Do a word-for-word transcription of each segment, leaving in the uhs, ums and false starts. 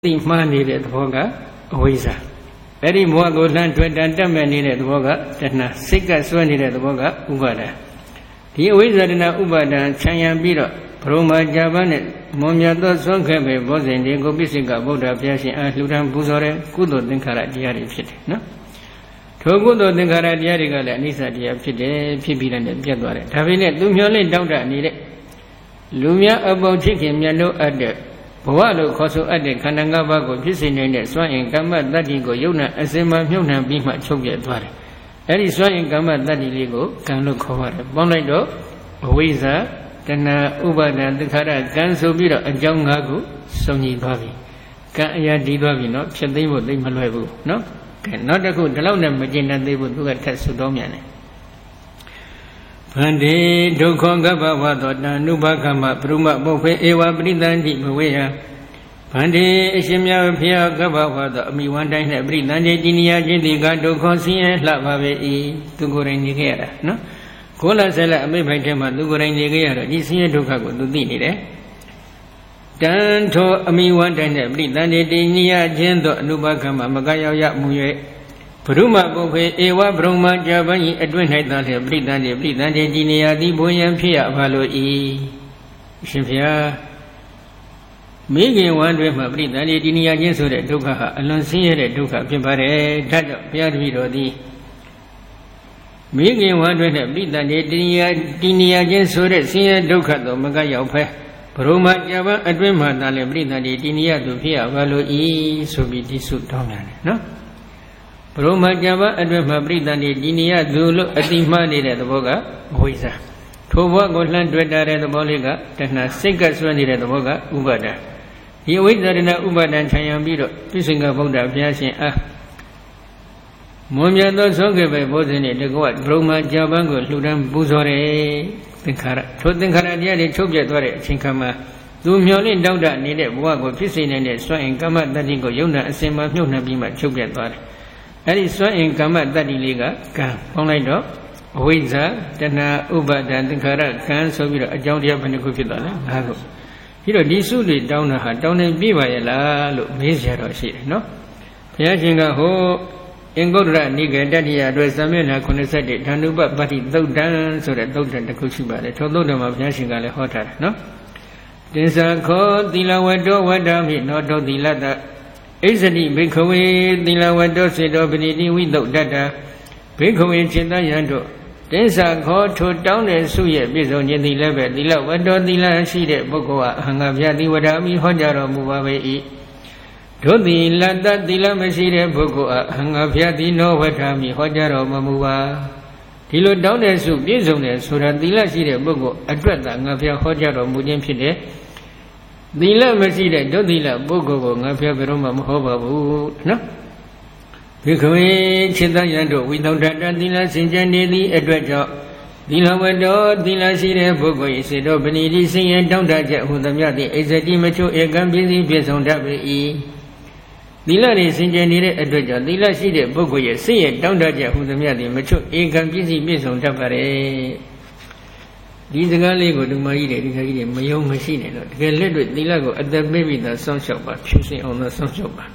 တိမှန်းနေတဲ့သဘောကအဝိဇ္ဇာအဲ့ဒီဘဝကိုလှမ်းတွေ့တာတက်မဲ့နေတဲ့သဘောကတဏှာစိတ်ကစွဲနေတဲ့သဘောကဥပါဒံဒီအဝိဇ္ဇာတဏှာဥပါဒံခြံရံပြီးတော့ဘုရောမဂျာပန်းနဲ့မွန်မြတ်သောဆွမ်းခဲ့ပဲဘောဇင်ဒီကိုပိစိကဗုဒ္ဓဘုရားရှင်အားလှူဒန်းပူဇော်တဲ့ကုသိုလ်သင်္ခါရတရားတွေဖြစ်တယ်နော်ထိုကုသိုလ်သင်္ခါရတရားတွေကလည်းအနိစ္စတရားဖြစ်တယ်ဖြစ်ပြီးလည်းပြတ်သွားတယ်ဒါပေမဲ့သူမျောလင့်တောက်တနေတဲ့လူများအပေါင်းချစ်ခင်မြတ်လို့အပ်တဲ့ဘဝလို့ခေါ်ဆိုအပ်တဲ့ခန္ဓာ၅ပါးကိုဖြစ်စေနိုင်တဲ့စွမ်းအင်ကမ္မတတ္တိကိုယုံနာအစင်မှမြုပ်နှံပြီးမှချုပ်ပြဲသွားတယ်အဲ့ဒီစွမ်းအင်ကမ္မတတ္တိလေးကိုကံလို့ခေါ်ရတယ်ပေါင်းလိုက်တော့အဝိဇ္ဇာတဏှာဥပါဒံသင်္ခါရကံဆိုပြီးတော့အကြောင်း၅ခုစုံညီသွားပြီကံအရာတည်သွားပြီနော်ဖြစ်သိဖို့သိမလွယ်ဘူးနော်ကဲနောက်တစ်ခုဒီလောက်နဲ့မကျင်တတ်သေးဘူးသူကထက်ဆုတောင်းမြန်တယ်ဗန္တိဒုက္ခကပ္ပဝါသောတဏှုဘကမပရုမပုဖေဧဝပရိသန္တိဘဝေယဗန္တိအရှင်မြတ်ဖျားကပ္ပဝါသောအမိဝန္တိုင်းနဲ့ပရိသန္တိတိနိယခြင်းတိကဒုက္ခဆင်းရဲလှပါပေ၏သူကိုယ်တိုင်နေခဲ့ရတာနော်ကိုလဆဲလက်အမိဘိုက်ထဲမှာသူကိုယ်တိုင်နေခဲ့ရတော့ဒီဆင်းရဲဒုက္ခကိုသူသိနေတယ်တန်ထိုအမိဝန္တိုင်းနဲ့ပရိသန္တိတိနိယခြင်းသောအနုဘကမမကရောက်ရမူ၍ဘုရုမပုဖေဧဝဘရုံမကြပန်းဤအတွင်း၌သာလျက်ပရိသန္တိပရိသန္တိဒီနေရာသည်ဘုံရန်ဖြစ်ရပါလို့ဤရှင်ဖျားမိခင်ဝမ်းတွင်မှပရိသန္တိဒီနေရာချင်းဆိုတဲ့ဒုက္ခဟာအလွန်ဆင်းရဲတဲ့ဒုက္ခဖြစ်ပါတယ်ဒါကြောင့်ဘုရားတပည့်တော်သည်မိခင်ဝမ်းတွင်နဲ့ပရိသန္တိဒီနေရာဒီနေရာချင်းဆိုတဲ့ဆင်းရဲဒုက္ခတော့မကရောက်ဖဲဘရုံမကြပန်းအတွင်းမှသာလျက်ပရိသန္တိဒီနေရာသူဖြစ်ရပါလို့ဤဆိုပြီးဒီစုတောင်းရတယ်နော်ဘုရောမကြပါအတွင်မှာပရိသန္တိဒီနိယသူလို့အတိမှနေတဲ့သဘောကအဝိဇ္ဇာထိုဘဝကိုလှမ်းတွေ့တာတဲ့သဘောလေးကတဏှာစိတ်ကဆွဲနေတဲ့သဘောကဥပါဒံဒီအဝိဇ္ဇာတဏှာဥပါဒံခြံရံပြီးတော့ပြစ္ဆေကဗုဒ္ဓဘုရားရှင်အားမွန်မြတ်သောဆုံးခဲ့ပဲဘောဇင်နဲ့တကွဘုရောမကြပန်းကိုလှူဒန်းပူဇော်တယ်သင်္ခါရထိုသင်္ခါရတရားတွေချုပ်ပြတ်သွားတဲ့အချိန်ခါမှာသူမျောလင့်တောက်တနေတဲ့ဘဝကိုဖြစ်စေနိုင်တဲ့စွမ်းအင်ကမ္မတတ္တိကိုယုံနာအစင်မှမြုပ်နှံပြီးမှချုပ်ပြတ်သွားတယ်အဲ့ဒီစွမ်းအင်ကမ္မတတ္တိလေးကကံပေါင်းလိုက်တော့အဝိဇ္ဇာတဏှာဥပါဒံသင်္ခါရကံဆိုပြီးတော့အကြောင်းတရားဘယ်နှခုဖြစ်သွားလဲ၅ခုပြီးတော့ဒီစုတွေတောင်းတာဟာတောင်းနေပြပါရဲ့လားလို့မေးကြတော့ရှိတယ်နော်ဘုရားရှင်ကဟိုအင်္ဂုတ္တရနိကေတတ္တိယအတွက်သံမျက်နှာခုနှစ်ဆယ့်ဓာနုပပတ္တိသုတ်တံဆိုတဲ့သုတ်တံတစ်ခုရှိပါတယ်ထိုသုတ်တံမှာဘုရားရှင်ကလည်းဟောထားတယ်နော်တင်္ဆာခောသီလဝတ္တောဝတ္တမိနောတောသီလတ္တဣဇတိဘိက္ခဝေသီလဝတ္တောစေတောပတိတိဝိသုဒ္ဓတ္တဘိက္ခဝေจิตယံတို့တင်္ဆာခောထိုတောင်းတဲ့စုရဲ့ပြည့်စုံခြင်းသည်လည်းပဲသီလဝတ္တောသီလရှိတဲ့ပုဂ္ဂိုလ်ဟာအဟံငါဗျာတိဝဒာမိဟောကြားတော်မူပါပေ၏တို့သီလတ္တသီလမရှိတဲ့ပုဂ္ဂိုလ်ဟာအဟံငါဗျာတိနောဝဒာမိဟောကြားတော်မမူပါဒီလိုတောင်းတဲ့စုပြည့်စုံတဲ့ဆိုတာသီလရှိတဲ့ပုဂ္ဂိုလ်အတွက်သာငါဗျာဟောကြားတော်မူခြင်းဖြစ်တဲ့သီလမရှိတဲ့ဒုသီလပုဂ္ဂိုလ်ကိုငါဖျက်ဘယ်တော့မှမဟောပါဘူးနော်ဘိက္ခဝေจิตယံတို့ဝိသုဒ္ဓတ္တသီလစင်ကြံနေသည့်အတွက်ကြောင့်သီလဝတ္တောသီလရှိတဲ့ပုဂ္ဂိုလ်၏စေတောပဏိတိစင်ရင်တောင်းတချက်ဟူသည်များသည့်ဣဇတိမချို့ဧကံပြည့်စည်ပြည့်စုံတတ်ပေ၏သီလတွေစင်ကြံနေတဲ့အတွက်ကြောင့်သီလရှိတဲ့ပုဂ္ဂိုလ်ရဲ့စင်ရင်တောင်းတချက်ဟူသည်များသည့်မချို့ဧကံပြည့်စည်ပြည့်စုံတတ်ပါれဒီစကားလေးကိုဓမ္မကြီးတွေဒီခါကြီးတွေမယုံမရှိနဲ့တော့တကယ်လက်တွေ့သီလကိုအသက်ပေးပြီးသားစောင့်ရှောက်ပါဖြူစင်အောင်သာစောင့်ရှောက်ပါ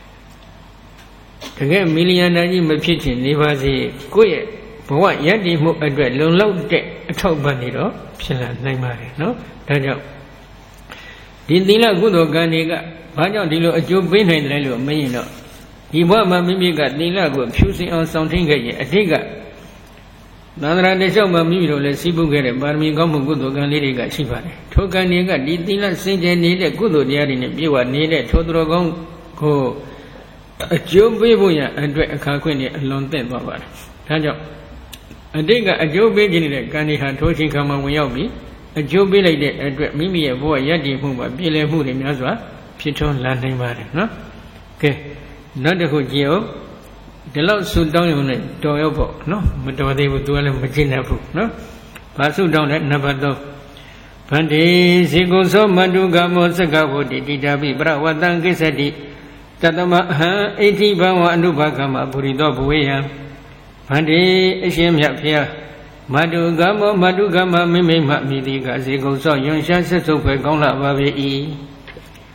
တကယ်မီလီယံနာကြီးမဖြစ်ချင်နေပါစေကိုယ့်ရဲ့ဘဝရည်တည်မှုအတွက်လုံလောက်တဲ့အထောက်ပံ့နေတော့ဖြစ်လာနိုင်ပါတယ်နော်ဒါကြောင့်ဒီသီလကုသိုလ်ကံတွေကဘာကြောင့်ဒီလိုအကျိုးပေးနိုင်တယ်လို့မရင်တော့ဒီဘဝမှာမိမိကသီလကိုဖြူစင်အောင်စောင့်ထိန်ခဲ့ရင်အတိတ်ကသန္တရာတလျှောက်မှာမိမိတို့လည်းစီးပူးခဲ့တဲ့ပါရမီကောင်းမှုကုသိုလ်ကံလေးတွေကရှိပါတယ်ထိုကံတွေကဒီသီလစင်ကြယ်နေတဲ့ကုသိုလ်တရားတွေနဲ့ပြည့်ဝနေတဲ့ထိုသူတော်ကောင်းကိုအကျိုးပေးဖို့ရအတွက်အခါခွင့်နဲ့အလွန်သင့်သွားပါတယ်ဒါကြောင့်အတိတ်ကအကျိုးပေးခြင်းတဲ့ကံတွေဟာထိုချိန်ခါမှာဝင်ရောက်ပြီးအကျိုးပေးလိုက်တဲ့အတွက်မိမိရဲ့ဘဝရည်တည်မှုမှာပြည်လည်မှုတွေများစွာဖြစ်ထွန်းလာနိုင်ပါတယ်နော်ကဲနောက်တစ်ခုကြည့်အောင်ဒီလောက်ဆုတောင်းရုံနဲ့တော်ရောက်ပေါ့နော်မတော်သေးဘူးသူကလည်းမကျင့်တတ်ဘူးနော်ဘာဆုတောင်းလဲနံပါတ်၃ဗန္တိဇေကုသောမတုကမောသက္ကဝတိတိတာပိပရဝတံကိစ္စတိတတမအဟံအိဋ္ဌိဘဝအနုဘကမပုရိသောဘဝေယံဗန္တိအရှင်မြတ်ဖျားမတုကမောမတုကမမိမိမှမိတိကဇေကုသောယွန်ရှာဆက်ဆုပ်ဖွယ်ကောင်းလာပါပေ၏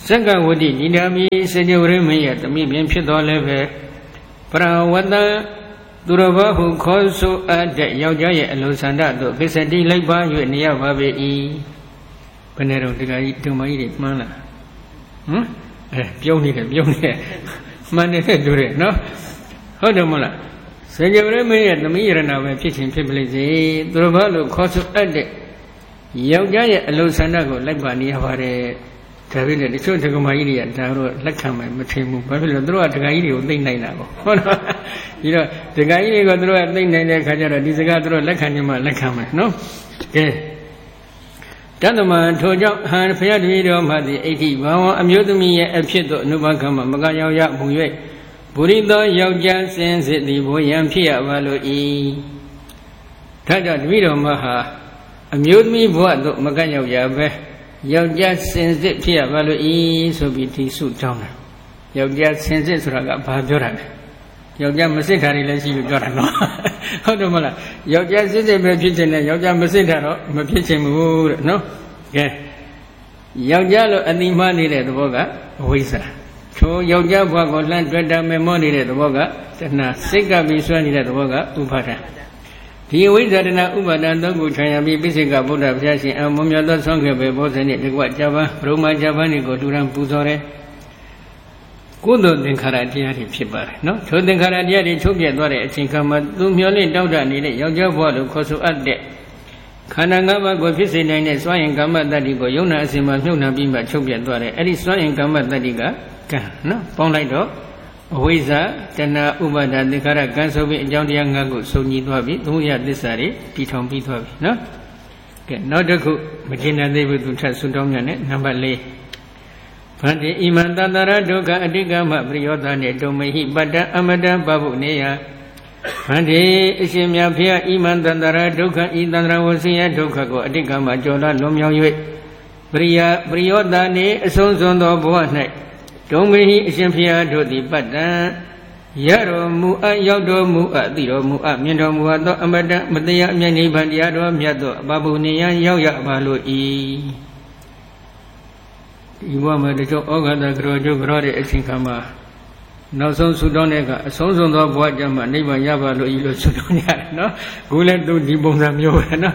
ကဝတိဒီနာမီစေတဝရမင်းရဲ့သမီးပင်ဖြစ်တော်လည်းပဲပရဝတ္တသူတော်ဘာဟုခေါ်ဆိုအပ်တဲ့ယောက်ျားရဲ့အလိုဆန္ဒတို့ပစ္စတိလိုက်ပါ၍နေရပါပေ၏ဘယ်နဲ့တော့တခါကြီးဒုမကြီးတွေမှန်းလားဟမ်အဲပြုံးနေတယ်ပြုံးနေတယ်မှန်တယ်တူတယ်နော်ဟုတ်တယ်မလားစေတဝရမင်းရဲ့သမီးရဏပဲဖြစ်ချင်းဖြစ်ပလိစေသူတော်ဘာလို့ခေါ်ဆိုအပ်တဲ့ယောက်ျားရဲ့အလိုဆန္ဒကိုလိုက်ပါနေရပါတယ်ဒါပေမဲ့တချို့ဒကမာကြီးတွေကဒါတော့လက်ခံမှမထင်ဘူးဘာဖြစ်လို့သူတို့ကဒကာကြီးတွေကိုသိနိုင်တာပေါ့ဟုတ်လားဒီတော့ဒကာကြီးတွေကသူတို့ကသိနိုင်တဲ့ခါကျတော့ဒီစကားသူတို့လက်ခံနေမှလက်ခံမယ်နော်ကဲတတ္တမထိုကြောင့်ဟန်ဖျားတပည့်တော်မှသည်အိဋ္ဌိဘာဝအမျိုးသမီးရဲ့အဖြစ်သို့အနုဘကမမကရောက်ရမှု၍ဘုရိသောယောက်ျားစင်စစ်သည်ဘိုးရန်ဖြစ်ရပါလို့ဤဒါကြောင့်တပည့်တော်မှဟာအမျိုးသမီးဘဝသို့မကရောက်ရပဲယောက်ျားစင်စစ်ဖြစ်ရပါလို့ဤဆိုပြီးဒီစုတောင်းတယ်ယောက်ျားစင်စစ်ဆိုတာကဘာပြောတာလဲယောက်ျားမစစ်တာတွေလည်းရှိလို့ပြောတာနော်ဟုတ်တယ်မလားယောက်ျားစစ်စစ်ပဲဖြစ်ချင်တယ်ယောက်ျားမစစ်တာတော့မဖြစ်ချင်ဘူးတဲ့နော်ကဲယောက်ျားလို့အတိမနေတဲ့သဘောကအဝိဇ္ဇာထိုယောက်ျားဘဝကိုလှမ်းတွေ့တာမေမောနေတဲ့သဘောကတဏှာစိတ်ကပြီးဆွဲနေတဲ့သဘောကဥပါဒံဒီအဝိဇ္ဇာတဏှာဥပါဒံသုံးခုခြံရပြီးပိစိကဗုဒ္ဓဘုရားရှင်အမွန်မြတ်သောဆုံးခဲ့ပဲဘောဇဉ်နှင့်တကွကြပါဘုံမာကြပါးကိုတူရန်ပူဇော်တယ်ကုသိုလ်သင်္ခါရတရားတွေဖြစ်ပါတယ်နော်ထိုသင်္ခါရတရားတွေချုပ်ပြတ်သွားတဲ့အချိန်ခါမှာသူမျောလင့်တောက်တနေတဲ့ယောက်ျားဘဝလို့ခေါ်ဆိုအပ်တဲ့ခန္ဓာ၅ပါးကိုဖြစ်စေနိုင်တဲ့စွမ်းရင်ကမ္မတ္တိကိုယုံနာအစဉ်မှာမြုပ်နှံပြီးမှချုပ်ပြတ်သွားတယ်အဲ့ဒီစွမ်းရင်ကမ္မတ္တိကကံနော်ပေါင်းလိုက်တော့အဝိဇ္ဇာတဏှာဥပါဒသင်္ခါရကံဆိုပြီးအကြောင်းတရား၅ခုစုံညီသွားပြီသုံးရသစ္စာတွေတည်ထောင်ပြီးသွားပြီနော်ကဲနောက်တစ်ခုမကျင်တဲ့သေးဘူးသူထပ်ဆွတောင်းမြန်တဲ့နံပါတ်၄ဗန္တိဣမံတတရဒုက္ခအတိကမပရိယောသနှင့်တုံမဟိပတ္တအမတံပပုနေယဗန္တိအရှင်မြတ်ဖျားဣမံတတရဒုက္ခဤတန္တရဝဆင်းရဲဒုက္ခကိုအတိကမကျော်လာလွန်မြောက်၍ပရိယပရိယောသနှင့်အဆုံးစွန်သောဘဝ၌ဒုံမဟိအရှင်ဖျားတို့သည်ပတ္တံရတော်မူအပ်ရောက်တော်မူအပ်သိတော်မူအပ်မြင်တော်မူအပ်သောအမတံမတရားအမြတ်နိဗ္ဗာန်တရားတော်မြတ်သောပပုနေယရောက်ရပါလို့ဤဒီဘဝမှာတချို့ဩဃတကရောကျုပ်ကြောတဲ့အချိန်ခါမှာနောက်ဆုံးဆုတောင်းတဲ့ကအဆုံးစွန်သောဘဝကျမှနိဗ္ဗာန်ရပါလို့ဤလို့ဆုတောင်းရတယ်နော်ခုလည်းသူဒီပုံစံမျိုးပဲနော်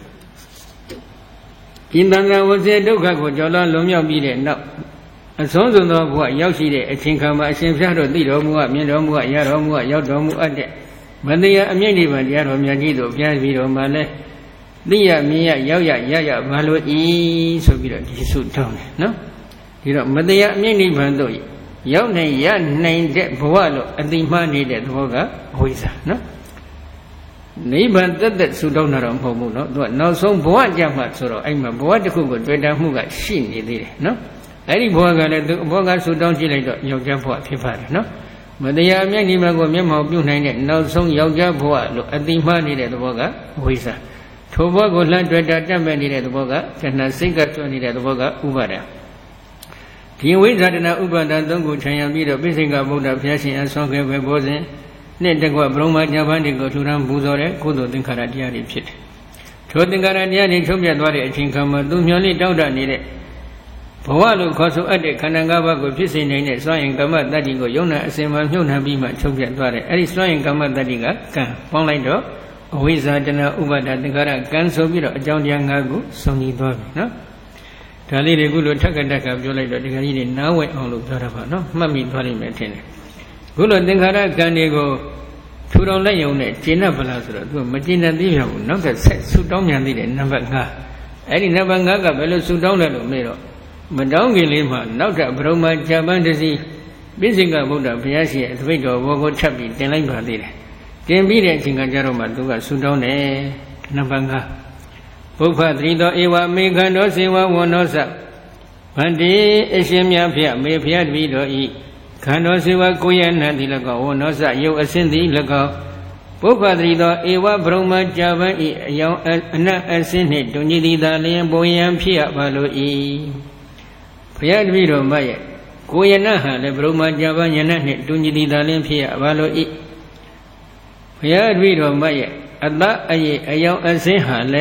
ကိတ္တံဝဇေဒုက္ခကိုကြော်လွန်လွန်မြောက်ပြီးတဲ့နောက်အဆုံးစွန်သောဘဝရောက်ရှိတဲ့အချိန်ခါမှာအရှင်ဖျားတို့သိတော်မူအပ်မြင်တော်မူအပ်ရတော်မူအပ်ရောက်တော်မူအပ်တဲ့မတရားအမြင့်နိဗ္ဗာန်တရားတော်မြတ်ကြီးတို့ပြန်ပြီးတော့မှလည်းသိရမြင်ရရောက်ရရရဘာလို့ဤဆိုပြီးတော့ဒီဆုတောင်းတယ်နော်ဒီတော့မတရားအမြင့်နိဗ္ဗာန်တို့ရောက်နိုင်ရနိုင်တဲ့ဘဝလို့အတိမနေတဲ့သဘောကအဝိဇ္ဇာနော်နိဗ္ဗာန်တက်တက်ဆုတောင်းတာတော့မဟုတ်ဘူးနော်သူကနောက်ဆုံးဘဝကြမှာဆိုတော့အဲ့မှာဘဝတစ်ခုကိုတွေ့တာမှုကရှိနေသေးတယ်နော်အဲ့ဒီဘဝကလည်းသူဘဝကဆုတောင်းကြည့်လိုက်တော့ယောက်ျားဘဝဖြစ်ပါတယ်နော်မတရားအမြတ်နိဗ္ဗာန်ကိုမျက်မှောက်ပြုနိုင်တဲ့နောက်ဆုံးယောက်ျားဘဝလို့အတိမနေတဲ့သဘောကအဝိဇ္ဇာထိုဘဝကိုလှမ်းတွေ့တာတက်မဲ့နေတဲ့သဘောကတဏှာစိတ်ကကျွမ်းနေတဲ့သဘောကဥပါဒံဒီဝိဇ္ဇာတနာဥပါဒံသုံးခုခြံရပြီးတော့ပိစိကဗုဒ္ဓဘုရားရှင်အဆွမ်းခဲ့ပဲဘောဇဉ်နဲ့တကွဘုံမာကြပန်းတွေကိုထူထမ်းပူဇော်တဲ့ကုသိုလ်သင်္ခါရတရားတွေဖြစ်တယ်။ထိုသင်္ခါရတရားတွေချုပ်ပြတ်သွားတဲ့အချိန်ခါမှာသူမျောလေးတောက်တနေတဲ့ဘဝလို့ခေါ်ဆိုအပ်တဲ့ခန္ဓာ၅ပါးကိုဖြစ်စေနိုင်တဲ့စွမ်းရင်ကမ္မတတ္တိကိုယုံနာအစဉ်မှာမြုပ်နှံပြီးမှချုပ်ပြတ်သွားတယ်။အဲဒီစွမ်းရင်ကမ္မတတ္တိကကံပေါင်းလိုက်တော့အဝိဇ္ဇာတနာဥပါဒသင်္ခါရကံဆိုပြီးတော့အကြောင်းတရား၅ခုစုံညီသွားပြီနော်။ဒါလေးတွေကိုလို့ထက်ကတက်ကပြောလိုက်တော့ဒီကကြီးတွေနားဝဲအောင်လို့ပြောတာပါနော်မှတ်မိသွားလိမ့်မယ်ထင်တယ်ခုလိုသင်္ခါရကံတွေကိုထူထောင်လိုက်ရုံနဲ့ကျင့်တတ်ပလားဆိုတော့သူကမကျင့်တတ်သေးပါဘူးနောက်ကဆက်ဆူတောင်းမြန်သေးတယ်နံပါတ်၅အဲ့ဒီနံပါတ်၅ကဘယ်လိုဆူတောင်းလဲလို့မေးတော့မတောင်းခင်လေးမှာနောက်ထပ်ဘုံမှာဂျပန်တစီပိစိကဗုဒ္ဓဘုရားရှင်အသပိတ်တော်ဘောကိုထပ်ပြီးတင်လိုက်ပါသေးတယ်တင်ပြီးတဲ့အချိန်ကကြတော့မှသူကဆူတောင်းတယ်နံပါတ်၅ပုပ္ပသတိတောဧဝမေခန္တောစေဝဝန္နောသဗန္တိအရှင်မြတ်ဖျက်မေဖျက်တပိတော်ဤခန္တောစေဝကိုယနံတိ၎င်းဝန္နောသယုတ်အစင်းတိ၎င်းပုပ္ပသတိတောဧဝဗြဟ္မကြပံဤအယောင်အနတ်အစင်းနှင့်တုန်ကြည်သည်သာလျင်ဘုံယံဖြစ်ရပါလို့ဤဖျက်တပိတော်မရဲ့ကိုယနဟာလည်းဗြဟ္မကြပံယနတ်နှင့်တုန်ကြည်သည်သာလျင်ဖြစ်ရပါလို့ဤဖျက်တပိတော်မရဲ့အတအယေအယောင်အစင်းဟာလည်း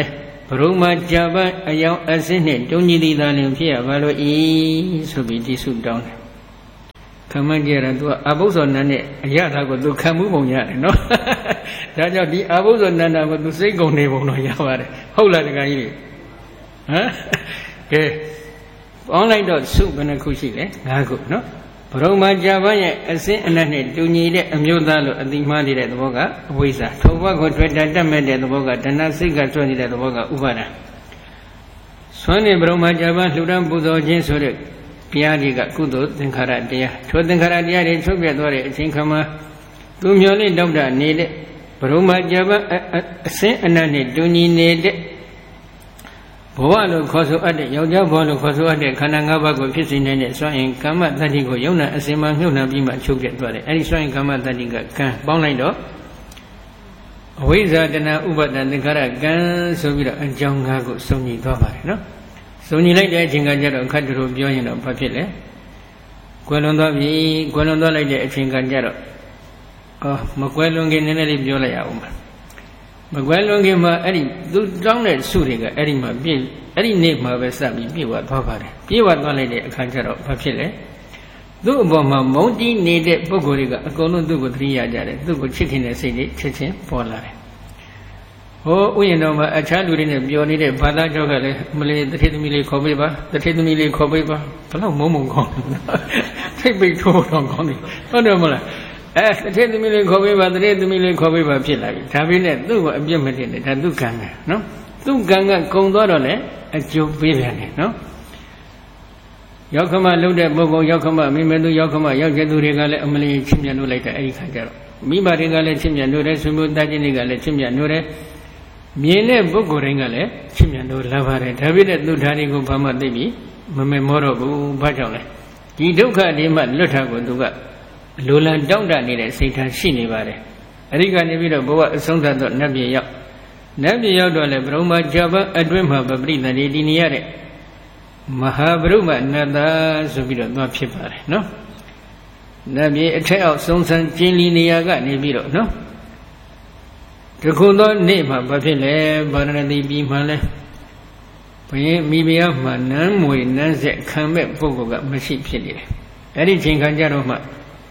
ဘရုံမာဂျာပန်အယောင်အစင်းနဲ့တုံကြီးသည်သာလင်ဖြစ်ရပါလို့ဤဆိုပြီးဒီစုတောင်းတယ်ခမန်းကြရသူကအဘုဇောနန္နဲ့အရသာကိုသူခံမှုပုံရတယ်နော်ဒါကြောင့်ဒီအဘုဇောနန္ဒကိုသူစိတ်ကုန်နေပုံတော့ရပါတယ်ဟုတ်လားတခါကြီးဟမ်ကဲပေါင်းလိုက်တော့စုဘယ်နှခုရှိလဲ၅ခုနော်ဘရုံမာဂျာပန်ရဲ့အစင်းအနက်နဲ့တူညီတဲ့အမျိုးသားလို့အတိမှားနေတဲ့သဘောကအဝိဇ္ဇာထိုဘကိုတွေ့တာတက်မဲ့တဲ့သဘောကတဏှာစိတ်ကဆွနေတဲ့သဘောကဥပါဒံဆွမ်းနေဘရုံမာဂျာပန်လှူဒန်းပူဇော်ခြင်းဆိုတဲ့တရားတွေကကုသိုလ်သင်္ခါရတရားထိုသင်္ခါရတရားတွေချုပ်ပြတ်သွားတဲ့အချိန်ခါမှာသူမျောလင့်တောက်တာနေတဲ့ဘရုံမာဂျာပန်အစင်းအနက်နဲ့တူညီနေတဲ့ဘဝလို့ခေါ်ဆိုအပ်တဲ့ယောက်ျားဘဝလို့ခေါ်ဆိုအပ်တဲ့ခန္ဓာ၅ပါးကိုဖြစ်စေနိုင်တဲ့စွမ်းအင်ကာမတတ္တိကိုယုံနာအစင်မှမြုပ်နှံပြီးမှချုပ်ပြတ်သွားတယ်အဲဒီစွမ်းအင်ကာမတတ္တိကကံပေါင်းလိုက်တော့အဝိဇ္ဇာတဏှာဥပါဒံသင်္ခါရကံဆိုပြီးတော့အကြောင်း၅ခုစုံညီသွားပါတယ်နော်စုံညီလိုက်တဲ့အချိန်ကကြတော့ခတ်တူတို့ပြောရင်တော့ဘာဖြစ်လဲကွယ်လွန်သွားပြီကွယ်လွန်သွားလိုက်တဲ့အချိန်ကကြတော့အော်မကွယ်လွန်ခင်နည်းနည်းလေးပြောလိုက်ရအောင်ပါမကွယ်လွန်ခင်မှာအဲ့ဒီသူတောင်းတဲ့စုတွေကအဲ့ဒီမှာပြည့်အဲ့ဒီနေ့မှာပဲစပြီးပြည့်ဝသွားပါတယ်ပြည့်ဝသွားလိုက်တဲ့အခါကျတော့ဘာဖြစ်လဲသူ့အပေါ်မှာမုန်းတီးနေတဲ့ပုဂ္ဂိုလ်တွေကအကုန်လုံးသူ့ကိုသတိရကြတယ်သူ့ကိုချစ်ခင်တဲ့စိတ်တွေချက်ချင်းပေါ်လာတယ်ဟိုဥယျာဉ်တော်မှာအခြားလူတွေနဲ့ပြောနေတဲ့ဘာသာကြောကလည်းမလေးတထေသမီးလေးခေါ်ပေးပါတထေသမီးလေးခေါ်ပေးပါဘလောက်မုန်းမုန်းကောင်းထိတ်ပိတ်ထိုးတော့ကောင်းတယ်ဟုတ်တယ်မလားအဲတထေသမီးလေးခေါ်ပေးပါတထေသမီးလေးခေါ်ပေးပါဖြစ်လာပြီဒါပေမဲ့သူ့ကိုအပြစ်မတင်နဲ့ဒါသူ့ကံပဲနော်သူ့ကံကကုံသွားတော့လေအကျိုးပေးပြန်တယ်နော်ရောက်ခမလှုပ်တဲ့ပုဂ္ဂိုလ်ရောက်ခမမိမဲသူရောက်ခမရောက်ကျသူတွေကလည်းအမလီချစ်မြတ်လို့လိုက်တဲ့အဲ့ဒီခါကျတော့မိဘတွေကလည်းချစ်မြတ်လို့တယ်ဆွေမျိုးသားချင်းတွေကလည်းချစ်မြတ်လို့တယ်မြင်တဲ့ပုဂ္ဂိုလ်တိုင်းကလည်းချစ်မြတ်လို့လာပါတယ်ဒါပေမဲ့သူဓာတ်တွေကိုဘာမှသိပြီမမေမောတော့ဘူးဘာကြောင့်လဲဒီဒုက္ခဒီမှလွတ်တာကိုသူကလိုလံတောင့်တနေတဲ့စိတ်ထားရှိနေပါတယ်အဲ့ဒီကနေပြီးတော့ဘဝအဆုံးသတ်တော့နတ်ပြည်ရောက်နတ်ပြည်ရောက်တော့လေဘရုံမာဂျာပန်အတွင်းမှာပပရိသန္တိတည်နေရတဲ့မဟာဗရုမနတ္တဆိုပြီးတော့သွားဖြစ်ပါတယ်နော်နတ်ပြည်အထက်အောက်ဆုံးဆန်းကျင်းလီနေရာကနေပြီးတော့နော်တခုသောနေ့မှာဘာဖြစ်လဲဗာရဏသီပြည်မှာလဲဘုရင်မိဖုရားမှာနန်းမွေနန်းဆက်ခံမဲ့ပုဂ္ဂိုလ်ကမရှိဖြစ်နေတယ်အဲ့ဒီချိန်ခါကျတော့မှ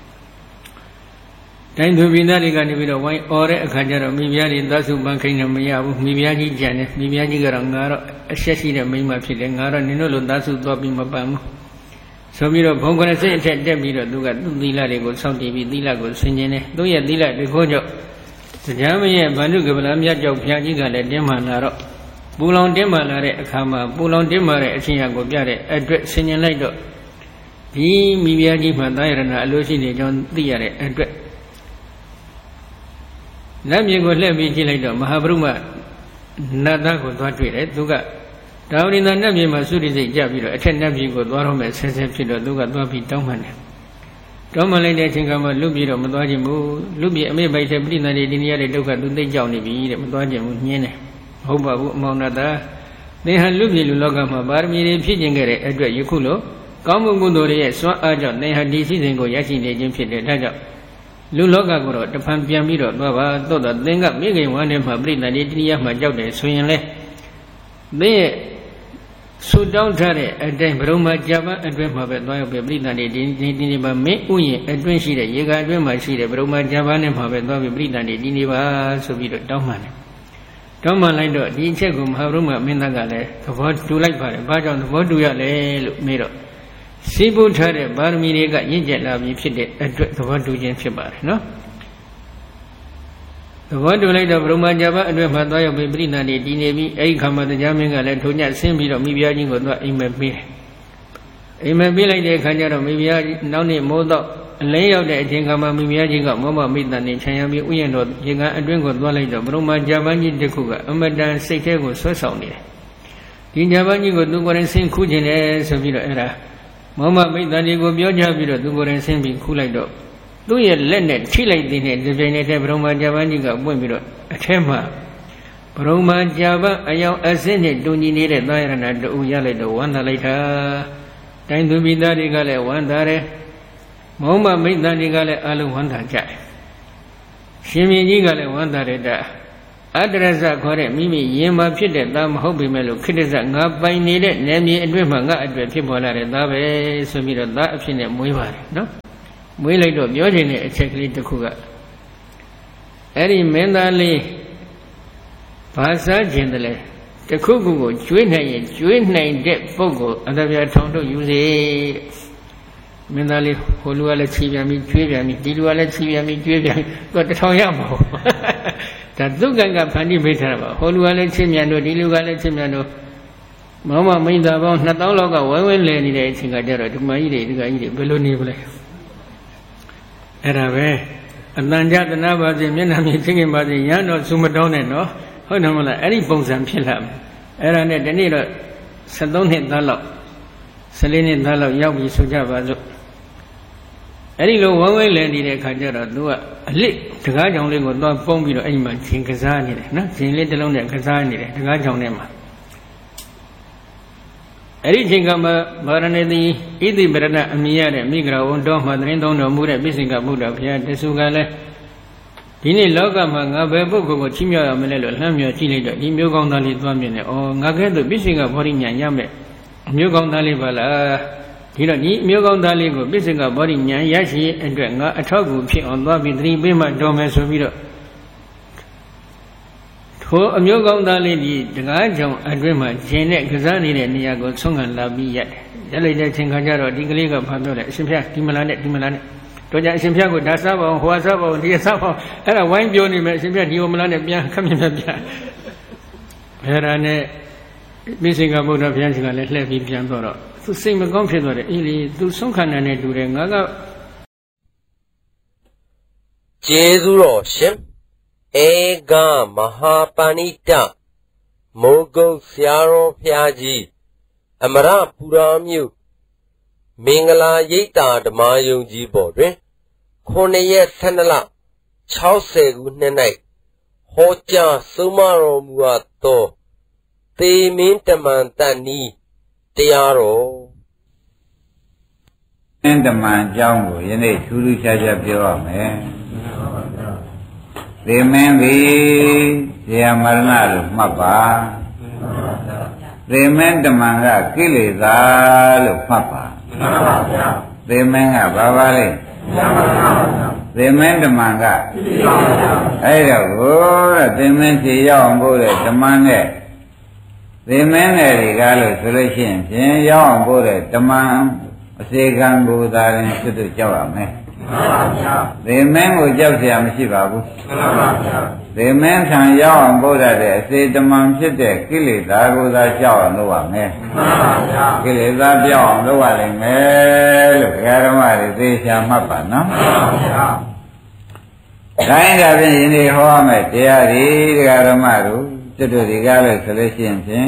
တိုင်းသူပြည်သားတွေကနေပြီးတော့ဝိုင်းអော်တဲ့အခါကျတော့မိဖုရားတွေသတ်စုပန်းခိန်နေမရဘူးမိဖုရားကြီးကြံတယ်မိဖုရားကြီးကတော့ငါတော့အဆက်ရှိတဲ့မိန်းမဖြစ်တယ်ငါတော့နင်တို့လိုသတ်စုသွားပြီးမပန်းဘူးဆိုပြီးတော့ဘုံကရစိတ်အထက်တက်ပြီးတော့သူကသူ့သီလတွေကိုစောင့်တည်ပြီးသီလကိုဆင်ခြင်တယ်သူ့ရဲ့သီလဒီခိုးကြောင့်တရားမရဲ့ဗန္ဓုကပလမြတ်ကြောင့်ဘုရားကြီးကလည်းတင်းမှလာတော့ပူလောင်တင်းမှလာတဲ့အခါမှာပူလောင်တင်းမှတဲ့အချင်းရကိုပြတဲ့အတွက်ဆင်ခြင်လိုက်တော့ဒီမိဖုရားကြီးမှသာယရဏအလိုရှိနေကြောင်းသိရတဲ့အတွက်နတ်ပြည်ကိုလှည့်ပြီးကြည့်လိုက်တော့မဟာဗရုမနတ်သားကိုသွားတွေ့တယ်သူကဒါဝိနနတ်ပြည်မှာသုရိစိတ်ကြပြီးတော့အထက်နတ်ပြည်ကိုသွားတော့မယ်ဆဲဆဲဖြစ်တော့သူကသွားပြီးတောင်းပန်တယ်တောင်းပန်လိုက်တဲ့အချိန်ကမှလူပြည်တော့မသွားခြင်းဘူးလူပြည်အမေပိုက်တဲ့ပြိဿန်တွေဒီနေရာတွေဒုက္ခသူသိကြောက်နေပြီတဲ့မသွားခြင်းဘူးညင်းတယ်မဟုတ်ပါဘူးအမောင်နတ်သားသင်ဟာလူပြည်လူလောကမှာပါရမီတွေဖြည့်ကျင်ခဲ့တဲ့အတွက်ယခုလိုကောင်းမှုကုသိုလ်တွေရဲ့စွမ်းအားကြောင့်သင်ဟာဒီစည်းစိမ်ကိုရရှိနေခြင်းဖြစ်တယ်ဒါကြောင့်လူလောကကိုတော့တဖန်ပြန်ပြီးတော့သွားပါတော့တော့သင်ကမိခင်ဝမ်းထဲမှာပြိဿန်တွေဒီနေရာမှာကြောက်တယ်ဆိုရင်လေသင်ရဲ့ဆူတောင်းထားတဲ့အတိုင်းဘရုံမာဂျာပန်အတွင်းမှာပဲသွားရောက်ပြီးပြိဿန်တွေဒီဒီဒီနေပါမင်းဥယျာဉ်အတွင်းရှိတဲ့ရေကာအတွင်းမှာရှိတဲ့ဘရုံမာဂျာပန်နဲ့မှာပဲသွားပြီးပြိဿန်တွေဒီနေပါဆိုပြီးတော့တောင်းပန်တယ်တောင်းပန်လိုက်တော့ဒီအချက်ကိုမဟာဗရုမမင်းသားကလည်းသဘောတူလိုက်ပါတယ်ဘာကြောင့်သဘောတူရလဲလို့မေးတော့စီးပူးထားတဲ့ပါရမီတွေကရင့်ကျက်လာပြီဖြစ်တဲ့အတွက်သဘောတူခြင်းဖြစ်ပါတယ်နော်သဘောတူလိုက်တော့ဘုရမဂျာပန်အတွက်မှာသွားရောက်ပြီးပြိဋ္ဌာန်တွေတည်နေပြီးအဲဒီခါမှာတရားမင်းကလည်းထုံညဆင်းပြီးတော့မိဖုရားကြီးကိုသွားအိမ်မက်ပေးတယ်အိမ်မက်ပေးလိုက်တဲ့အခါကျတော့မိဖုရားကြီးနောက်နေ့မိုးတော့အလင်းရောက်တဲ့အချိန်ခါမှာမိဖုရားကြီးကမောမမိတ္တန်နဲ့ခြံရံပြီးဥယျာဉ်တော်ရေကန်အတွင်းကိုသွားလိုက်တော့ဘုရမဂျာပန်ကြီးတစ်ခုကအမတန်စိတ်ထဲကိုဆွဲဆောင်နေတယ်ဒီဂျာပန်ကြီးကိုသူကိုယ်တိုင်ဆင်းခူးခြင်းတယ်ဆိုပြီးတော့အဲ့ဒါမောမမိတ္တန်ကြီးကိုပြောကြပြီးတော့သူကိုယ်တိုင်ဆင်းပြီးခူးလိုက်တော့သူ့ရဲ့လက်နဲ့ထိလိုက်တဲ့နဲ့ဒီပြိုင်နေတဲ့ဘုရမဂျာပန်ကြီးကပွင့်ပြီးတော့အထက်မှာဘုရမဂျာပန်အယောင်အစင်းနဲ့တူညီနေတဲ့သာယရဏတူရလိုက်တော့ဝမ်းသာလိုက်တာတိုင်းသူပြည်သားတွေကလည်းဝမ်းသာတယ်မောမမိတ္တန်တွေကလည်းအလုံးဝမ်းသာကြတယ်ရှင်မြင်းကြီးကလည်းဝမ်းသာတယ်တာအတ္တရဇခေါ်တဲ့မိမိရင်မှာဖြစ်တဲ့သားမဟုတ်ပေမဲ့လို့ခိတ္တဇငါပိုင်နေတဲ့နယ်မြေအတွင်းမှာငါအတွက်ဖြစ်ပေါ်လာတဲ့သားပဲဆိုပြီးတော့သားအဖြစ်နဲ့မွေးပါတယ်နော်မွေးလိုက်တော့ပြောချင်တဲ့အချက်ကလေးတစ်ခုကအဲ့ဒီမင်းသားလေးဘာစားခြင်းတလဲတခုခုကိုကျွေးနိုင်ရင်ကျွေးနိုင်တဲ့ပုဂ္ဂိုလ်အတ္တပြထောင်ထုတ်ယူစေမင်းသားလေးဟိုလူကလည်းချီပြန်ပြီးကျွေးပြန်ပြီးဒီလူကလည်းချီပြန်ပြီးကျွေးပြန်သူကတထောင်ရမှာဟုတ်ဒါသုက္ကကဖန်တီးပေးထားတာပါဟိုလူကလည်းချင်းမြန်တို့ဒီလူကလည်းချင်းမြန်တို့မောင်မမိသားပေါင်းနှစ်သောင်းလောက်ကဝဲဝဲလဲနေတဲ့အချိန်ကကြတော့ဒီမကြီးတွေဒီကကြီးတွေဘယ်လိုနေပလဲအဲ့ဒါပဲအတန်ကြတနာပါစေမျက်နှာမြင်ချင်းခင်ပါစေရန်တော့စုမတောင်းနဲ့နော်ဟုတ်တယ်မလားအဲ့ဒီပုံစံဖြစ်လာမယ်အဲ့ဒါနဲ့ဒီနေ့တော့สิบสองနှစ်သားလောက်สิบสี่နှစ်သားလောက်ရောက်ပြီဆိုကြပါစို့အဲ့ဒီလိုဝဲဝဲလဲနေတဲ့ခါကျတော့သူကအလစ်တကားကြောင်လေးကိုသွားပုံးပြီးတော့အဲ့ဒီမှာဂျင်ကစားနေတယ်နော်ဂျင်လေးတစ်လုံးနဲ့ကစားနေတယ်တကားကြောင်ထဲမှာအဲ့ဒီချိန်ကမှဗာရဏသီဣတိပရဏအမိရတဲ့မိဂရဝံတော်မှာသတင်းသုံးတော်မူတဲ့ပိစိကဗုဒ္ဓဘုရားတဆူကလည်းဒီနေ့လောကမှာငါဘယ်ပုဂ္ဂိုလ်ကိုချီးမြှောက်ရမလဲလို့လှမ်းမြော်ကြည့်လိုက်တော့ဒီမျိုးကောင်းသားလေးသွားမြင်တယ်။အော်ငါကဲ့သို့ပိစိကဗောဓိဉာဏ်ရမယ်အမျိုးကောင်းသားလေးပါလားဒီတော့ဒီအမျိုးကောင်းသားလေးကိုပိစိကဗောဓိဉာဏ်ရရှိအတွက်ငါအထောက်အကူဖြစ်အောင်သွားပြီးသတိပေးမှတော်မယ်ဆိုပြီးတော့ထိုအမျိုးကောင်းသားလေးဒီတကားကြောင်အတွင်းမှာဂျင်နဲ့ကစားနေတဲ့နေရာကိုဆုံးခံလာပြီးရတယ်။ရလိုက်တဲ့ချိန်ခါကျတော့ဒီကလေးကဘာပြောလဲအရှင်ဖျားဒီမလားနဲ့ဒီမလားနဲ့တော့ကြအရှင်ဖျားကိုဒါစားပါအောင်ဟိုဟာစားပါအောင်ဒီစားပါအောင်အဲ့ဒါဝိုင်းပြောနေမယ်အရှင်ဖျားဒီမလားနဲ့ပြန်ခက်မြက်မြက်ပြန်အဲ့ဒါနဲ့မိစိကဗုဒ္ဓဘုရားရှင်ကလည်းလှည့်ပြီးပြန်တော့တော့သူစိတ်မကောင်းဖြစ်သွားတယ်အေးလေသူဆုံးခံတဲ့တူတယ်ငါကကျေးဇူးတော်ရှင်ဧကမဟာပဏိတမိုးကုတ်ဆရာတော်ဘုရားကြီးအမရပူရာမြို့မင်္ဂလာရိပ်သာဓမ္မယုံကြီးပေါ်တွင်ခုနှစ်ရက်ဆယ်နှစ်လ၆၀ခုနှစ်၌ဟောကြားဆုံးမတော်မူအပ်သောသေမင်းတမန်တန်နီးတရားတော်အင်းတမန်အကြောင်းကိုယနေ့ထူးထူးခြားခြားပြောရမယ်သေမင်းသည်ဇေယမရဏလို့မှတ်ပါသေမင်းတမန်ကကိလေသာလို့မှတ်ပါသေမင်းကဘာပါလဲသေမင်းတမန်ကအဲ့တော့ကိုတဲ့သေမင်းဖြေရောက်အောင်ပို့တဲ့တမန်နဲ့သေမင်းနဲ့ဒီကားလို့ဆိုလို့ရှိရင်ဖြင့်ရောက်အောင်ပို့တဲ့တမန်အစေခံကိုသာရင်စွတ်ကြောက်ရမယ်သေမင်းကိုကြောက်เสียမရှိပါဘူးသေမင်းထံရောက်အောင်ပို့တဲ့အစေတမန်ဖြစ်တဲ့ကိလေသာကိုသာကြောက်အောင်လုပ်ရမယ်ကိလေသာပြောင်းအောင်လုပ်ရလိမ့်မယ်လို့ဘုရားဓမ္မတွေသေချာမှတ်ပါနော်တိုင်းဒါဖြင့်ယနေ့ဟောရမယ်တရားတွေတရားဓမ္မတို့ကျွတ်တို့ဒီကားလို့ဆိုလို့ရှိရင်ဖြင့်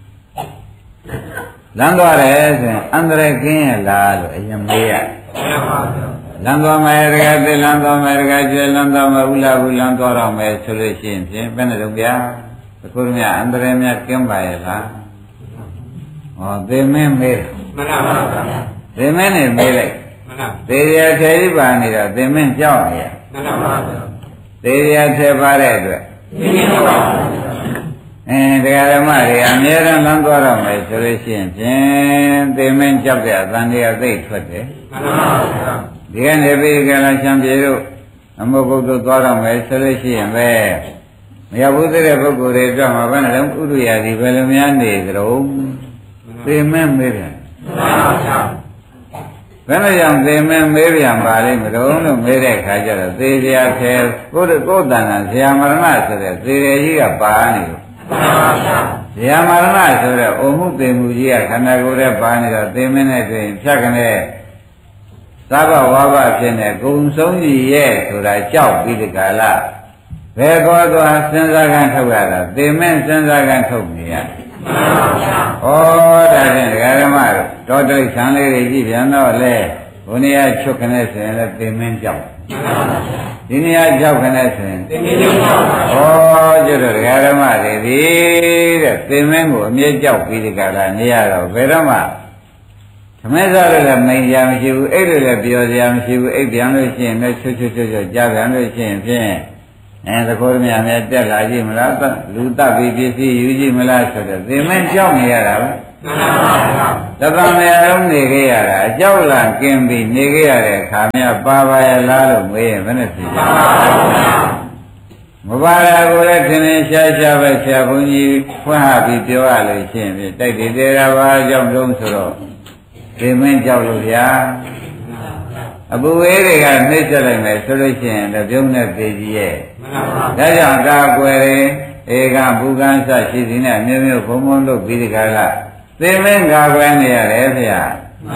လမ်းသွားတယ်ဆိုရင်အန္တရာယ်ကင်းရလားလို့အရင်မေးရလမ်းသွားမယ်တကယ်သိလမ်းသွားမယ်တကယ်ကျွဲလမ်းသွားမယ်ဥလာဘူးလမ်းသွားတော့မယ်ဆိုလို့ရှိရင်ဖြင့်ဘယ်နဲ့တော့ဗျာအခုမြအန္တရာယ်များကင်းပါရဲ့လားဟောသေမင်းမေးမှန်ပါပါသေမင်းနဲ့မေးလိုက်မှန်ပါသေရထဲဒီပါနေတော့သေမင်းကြောက်နေရမှန်ပါပါသေရထဲပါတဲ့အတွက်သေမင်းကြောက်ပါအဲတရားဓမ္မတွေအများရန်လမ်းသွားတော့မယ်ဆိုလို့ရှိရင်ဖြင့်သေမင်းကြောက်တဲ့အတန်တွေကသိထွက်တယ်မှန်ပါပါဒီကနေ့ပြည်ကလာချမ်းပြေတို့အမုတ်ဘုဒ္ဓသွားတော့မယ်ဆိုလို့ရှိရင်ပဲမရဘူးတဲ့ပုဂ္ဂိုလ်တွေတော့မှာဘယ်နဲ့လဲဥဒ္ဒရာဒီဘယ်လိုများနေကြတော့သေမင်းမေးပြန်ဘယ်နဲ့ကြောင့်သေမင်းမေးပြန်ပါလိမ့်မလို့လို့မေးတဲ့ခါကျတော့သေစရာထဲကိုယ်ကိုယ်တန်တာဇေယမရဏဆိုတဲ့သေရကြီးကပါနေလို့ဇေယမရဏဆိုတဲ့အိုမှုသေမှုကြီးကခန္ဓာကိုယ်ထဲပါနေတော့သေမင်းနဲ့တွေ့ရင်ဖြတ်ကနေသဗ္ဗဝါဘဖြစ်နေဂုံဆုံးကြီးရဲ့ဆိုတာကြောက်ပြီးဒီကလာဘယ်ကောသွားစဉ်းစားခံထုတ်ရတာသေမင်းစဉ်းစားခံထုတ်နေရမှန်ပါဗျာဩဒါဖြင့်ဒကာဓမ္မတို့တောတိဆံလေးတွေကြည့်ပြန်တော့လေဘုန်းကြီးကချုပ်ခနဲ့ဆိုရင်လည်းသေမင်းကြောက်မှန်ပါဗျာဒီနေရာကြောက်ခနဲ့ဆိုရင်သေမင်းကြောက်ပါဩကျွတ်တော့ဒကာဓမ္မတွေဒီတဲ့သေမင်းကိုအမြဲကြောက်ပြီးဒီကလာနေရတော့ဘယ်တော့မှသမင်းစားလည်းမိန်ကြမရှိဘူးအိတ်လည်းပြောစရာမရှိဘူးအိတ်ပြန်လို့ရှိရင်လည်းချွတ်ချွတ်ချွတ်ချွတ်ကြားပြန်လို့ရှိရင်ဖြင့်အဲသခိုးမြများတက်လာကြည့်မလားလူတပ်ပြီးပစ္စည်းယူကြည့်မလားဆိုတော့သင်မင်းကြောက်နေရတာပဲတပံများလုံးနေခဲ့ရတာအကြောက်လန့်ကင်းပြီးနေခဲ့ရတဲ့အခါများပါပါရလားလို့မေးရင်ဘယ်နဲ့ဖြေကြမပါရကိုလည်းထင်ထင်ရှားရှားပဲဆရာဘုန်းကြီးဖွင့်ဟပြီးပြောရလို့ရှိရင်တိုက်တည်သေးတာပါကြောင့်လုံးဆိုတော့သင်မင်းကြောက်လို့ဗျာအပူဝေးတွေကနှိမ့်ဆက်လိုက်မယ်ဆိုလို့ရှိရင်တော့ပြုံးတဲ့ပေကြီးရဲ့ဒါကြောင့်ကာကွယ်ရင်ဧကဘူကံစရှိသည်နဲ့မျိုးမျိုးဘုံဘုံတို့ပြီးဒီကလာသင်မင်းကာကွယ်နေရတယ်ဗျာ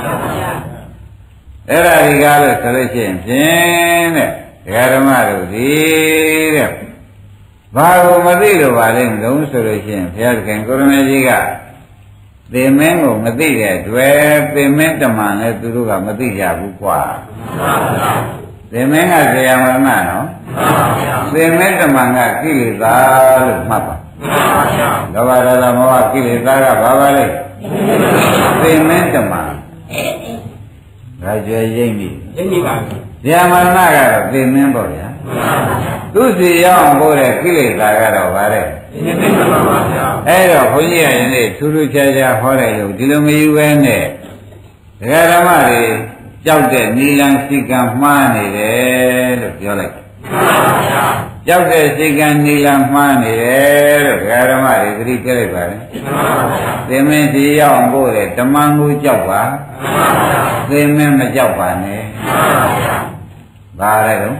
အဲ့ဒါဒီကားလို့ဆိုလို့ရှိရင်ဖြင့်တဲ့ဒကာဓမ္မတို့ဒီတဲ့ဘာကိုမသိလို့ပါလဲမလို့ဆိုလို့ရှိရင်ဘုရားသခင်ကိုရမေကြီးကသင်မင်းကိုမသိတဲ့တွေ့သင်မင်းတမန်လည်းသူတို့ကမသိကြဘူးကွာသင်မင်းကဇေယမရဏနော်သင်မင်းတမန်ကကိလေသာလို့မှတ်ပါလောဘဒေါသမောဟကိလေသာကဘာပါလဲသင်မင်းတမန်ဒါကြွယ်ရိမ့်ပြီရိမ့်ပြီပါဇေယမရဏကတော့သင်မင်းပေါ့ဗျာသူစီရောက်အောင်ပို့တဲ့ကိလေသာကတော့ဗါတဲ့အဲ့တော့ဘုန်းကြီးကယနေ့ထူးထူးခြားခြားဟောတယ်လို့ဒီလိုမယူပဲနဲ့ဒကာဓမ္မတွေကြောက်တဲ့နိလန်စိကံမှားနေတယ်လို့ပြောလိုက်ကြောက်တဲ့စိကံနိလန်မှားနေတယ်လို့ဒကာဓမ္မတွေသတိပြလိုက်ပါလေသင်မင်းစီရောက်အောင်ပို့တဲ့ဓမ္မကိုကြောက်ပါသင်မင်းမကြောက်ပါနဲ့ဘာလဲတော့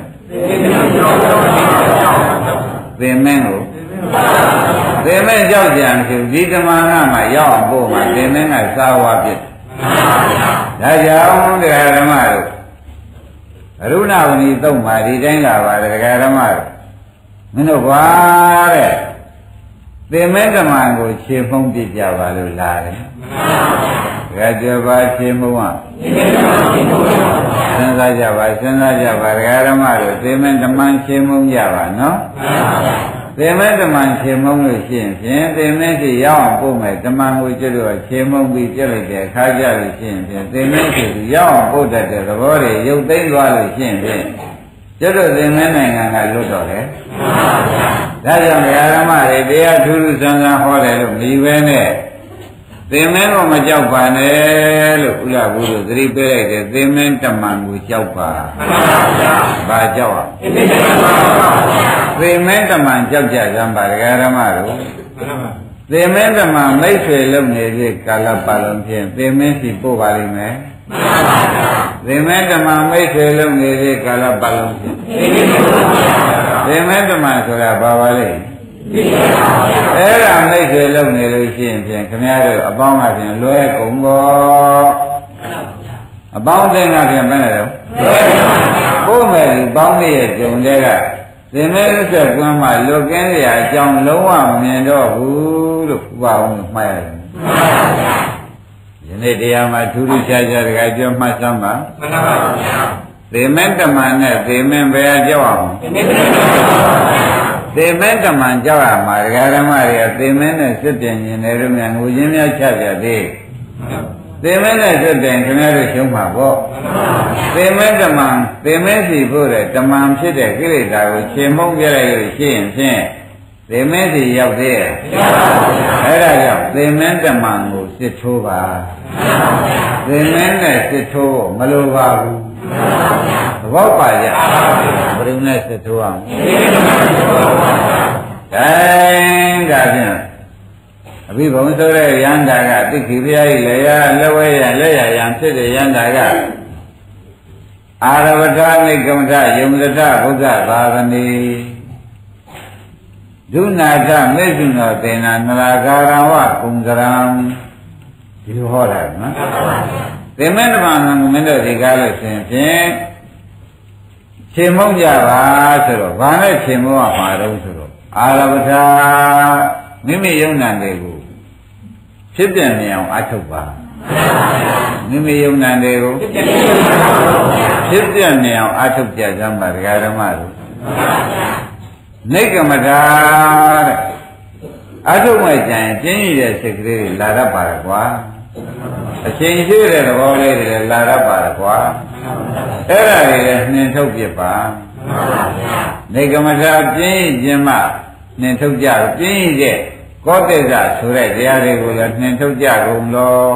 သင်မင်းကိုသင်မင်းကြောက်ကြံဖြစ်ဒီဓမ္မကမှရောက်အောင်ပို့မှသင်မင်းကစာဝါဖြစ်ဒါကြောင့်တရားဓမ္မတို့အရုဏဝဏီသုံးပါဒီတိုင်းလာပါတယ်တရားဓမ္မတို့မင်းတို့ကွာတဲ့သင်မင်းဓမ္မကိုခြေဖုံးပြကြပါလို့လာတယ်ဒါကြပါခြေမုံကစဉ်းစားကြပါစဉ်းစားကြပါဒကာဓမ္မတို့သင်မင်းဓမ္မခြေမုံကြပါနော်သင်မင်းဓမ္မခြေမုံလို့ရှိရင်ဖြင့်သင်မင်းစီရောက်အောင်ပို့မယ်ဓမ္မကိုကျွတ်တော့ခြေမုံပြီးပြလိုက်တဲ့အခါကြလို့ရှိရင်ဖြင့်သင်မင်းစီရောက်အောင်ပို့တတ်တဲ့သဘောတွေရုပ်သိမ်းသွားလို့ရှိရင်ဖြင့်ကျွတ်တော့သင်မင်းနိုင်ငံကလွတ်တော့တယ်ဒါကြောင့်ဒကာဓမ္မတွေတရားထူးထူးဆန်းဆန်းဟောတယ်လို့မြည်ပဲနဲ့သင်မင်းကိုမကြောက်ပါနဲ့လို့ဥလာဘူးလို့သတိပေးလိုက်တယ်သင်မင်းတမန်ကိုကြောက်ပါဘာကြောက်อ่ะသင်မင်းတမန်ကြောက်ကြစမ်းပါဒကာဓမ္မတို့သင်မင်းတမန်မိတ်ဆွေလုံနေတဲ့ကာလပတ်လုံးဖြင့်သင်မင်းစီပို့ပါလိမ့်မယ်သင်မင်းတမန်မိတ်ဆွေလုံနေတဲ့ကာလပတ်လုံးဖြင့်သင်မင်းတမန်ဆိုတာဘာပါလဲအဲ့ဒါမိတ်ဆွေလုံနေလို့ရှိရင်ဖြင့်ခင်ဗျားတို့အပေါင်းကဖြင့်လွဲကုန်တော့အပေါင်းသိန်းကဖြင့်ဘယ်နဲ့တော့ကိုယ်မဲ့ဒီပေါင်းလေးရဲ့ဂျုံတဲ့ကသင်မဲဥစ္စာကွမ်းမှလွတ်ကင်းရအကြောင်းလုံးဝမမြင်တော့ဘူးလို့ဥပအောင်မှတ်ရတယ်ယနေ့တရားမှာထူးထူးခြားခြားတကယ်ပြောမှတ်စမ်းပါမှန်ပါဗျာသေမင်းတမန်နဲ့သေမင်းဘယ်ကြောက်အောင်သေမင်းတမန်ကြောက်ရမှာဒကာဓမ္မတွေကသေမင်းနဲ့စစ်ပြန်ရင်လည်းတို့များငိုချင်းများချပြသေးသေမင်းနဲ့စစ်ပြန်ခင်ဗျားတို့ရှုံးမှာပေါ့သေမင်းတမန်သေမင်းစီဖို့တဲ့တမန်ဖြစ်တဲ့ကိလေသာကိုခြေမုံပြလိုက်လို့ရှိရင်ဖြင့်သေမင်းစီရောက်သေးရဲ့အဲ့ဒါကြောင့်သေမင်းတမန်ကိုစစ်ထိုးပါသေမင်းနဲ့စစ်ထိုးမလိုပါဘူးသဘောပါကြဘယ်လိုနဲ့စစ်ထိုးအောင်တိုင်းဒါဖြင့်အဘိဘုံဆိုတဲ့ယန္တာကတိခိပြားကြီးလည်းရလက်ဝဲရလက်ရရန်ဖြစ်တဲ့ယန္တာကအာရဝထနိကမထယုံဒထဘုရားသာသနေဒုနာထမေဇုနောတေနာနရာဂရဝကုံကရံဒီလိုဟောတာနော်သေမင်းတမန်ကမင်းတို့ဒီကားလို့ရှင်ဖြင့်ခြေမုံကြပါဆိုတော့ဘာနဲ့ခြေမုံကမှာတော့ဆိုတော့အာရဝထမိမိယုံနာတွေကိုဖြစ်ပြနေအောင်အထုတ်ပါမိမိယုံနာတွေကိုဖြစ်ပြနေအောင်အထုတ်ကြစမ်းပါဒကာဓမ္မတို့နိကမတာတဲ့အထုတ်မှကြရင်ကျင်းရတဲ့စိတ်ကလေးတွေလာတတ်ပါကွာအချိန်ရှိတဲ့သဘောလေးတွေလာတတ်ပါကွာအဲ့ဒါတွေလည်းနှင်ထုတ်ပြပါနေကမထာပြင်းခြင်းမှနှင်ထုတ်ကြပြင်းရဲ့ကောတိဇဆိုတဲ့တရားတွေကိုလည်းနှင်ထုတ်ကြကုန်လော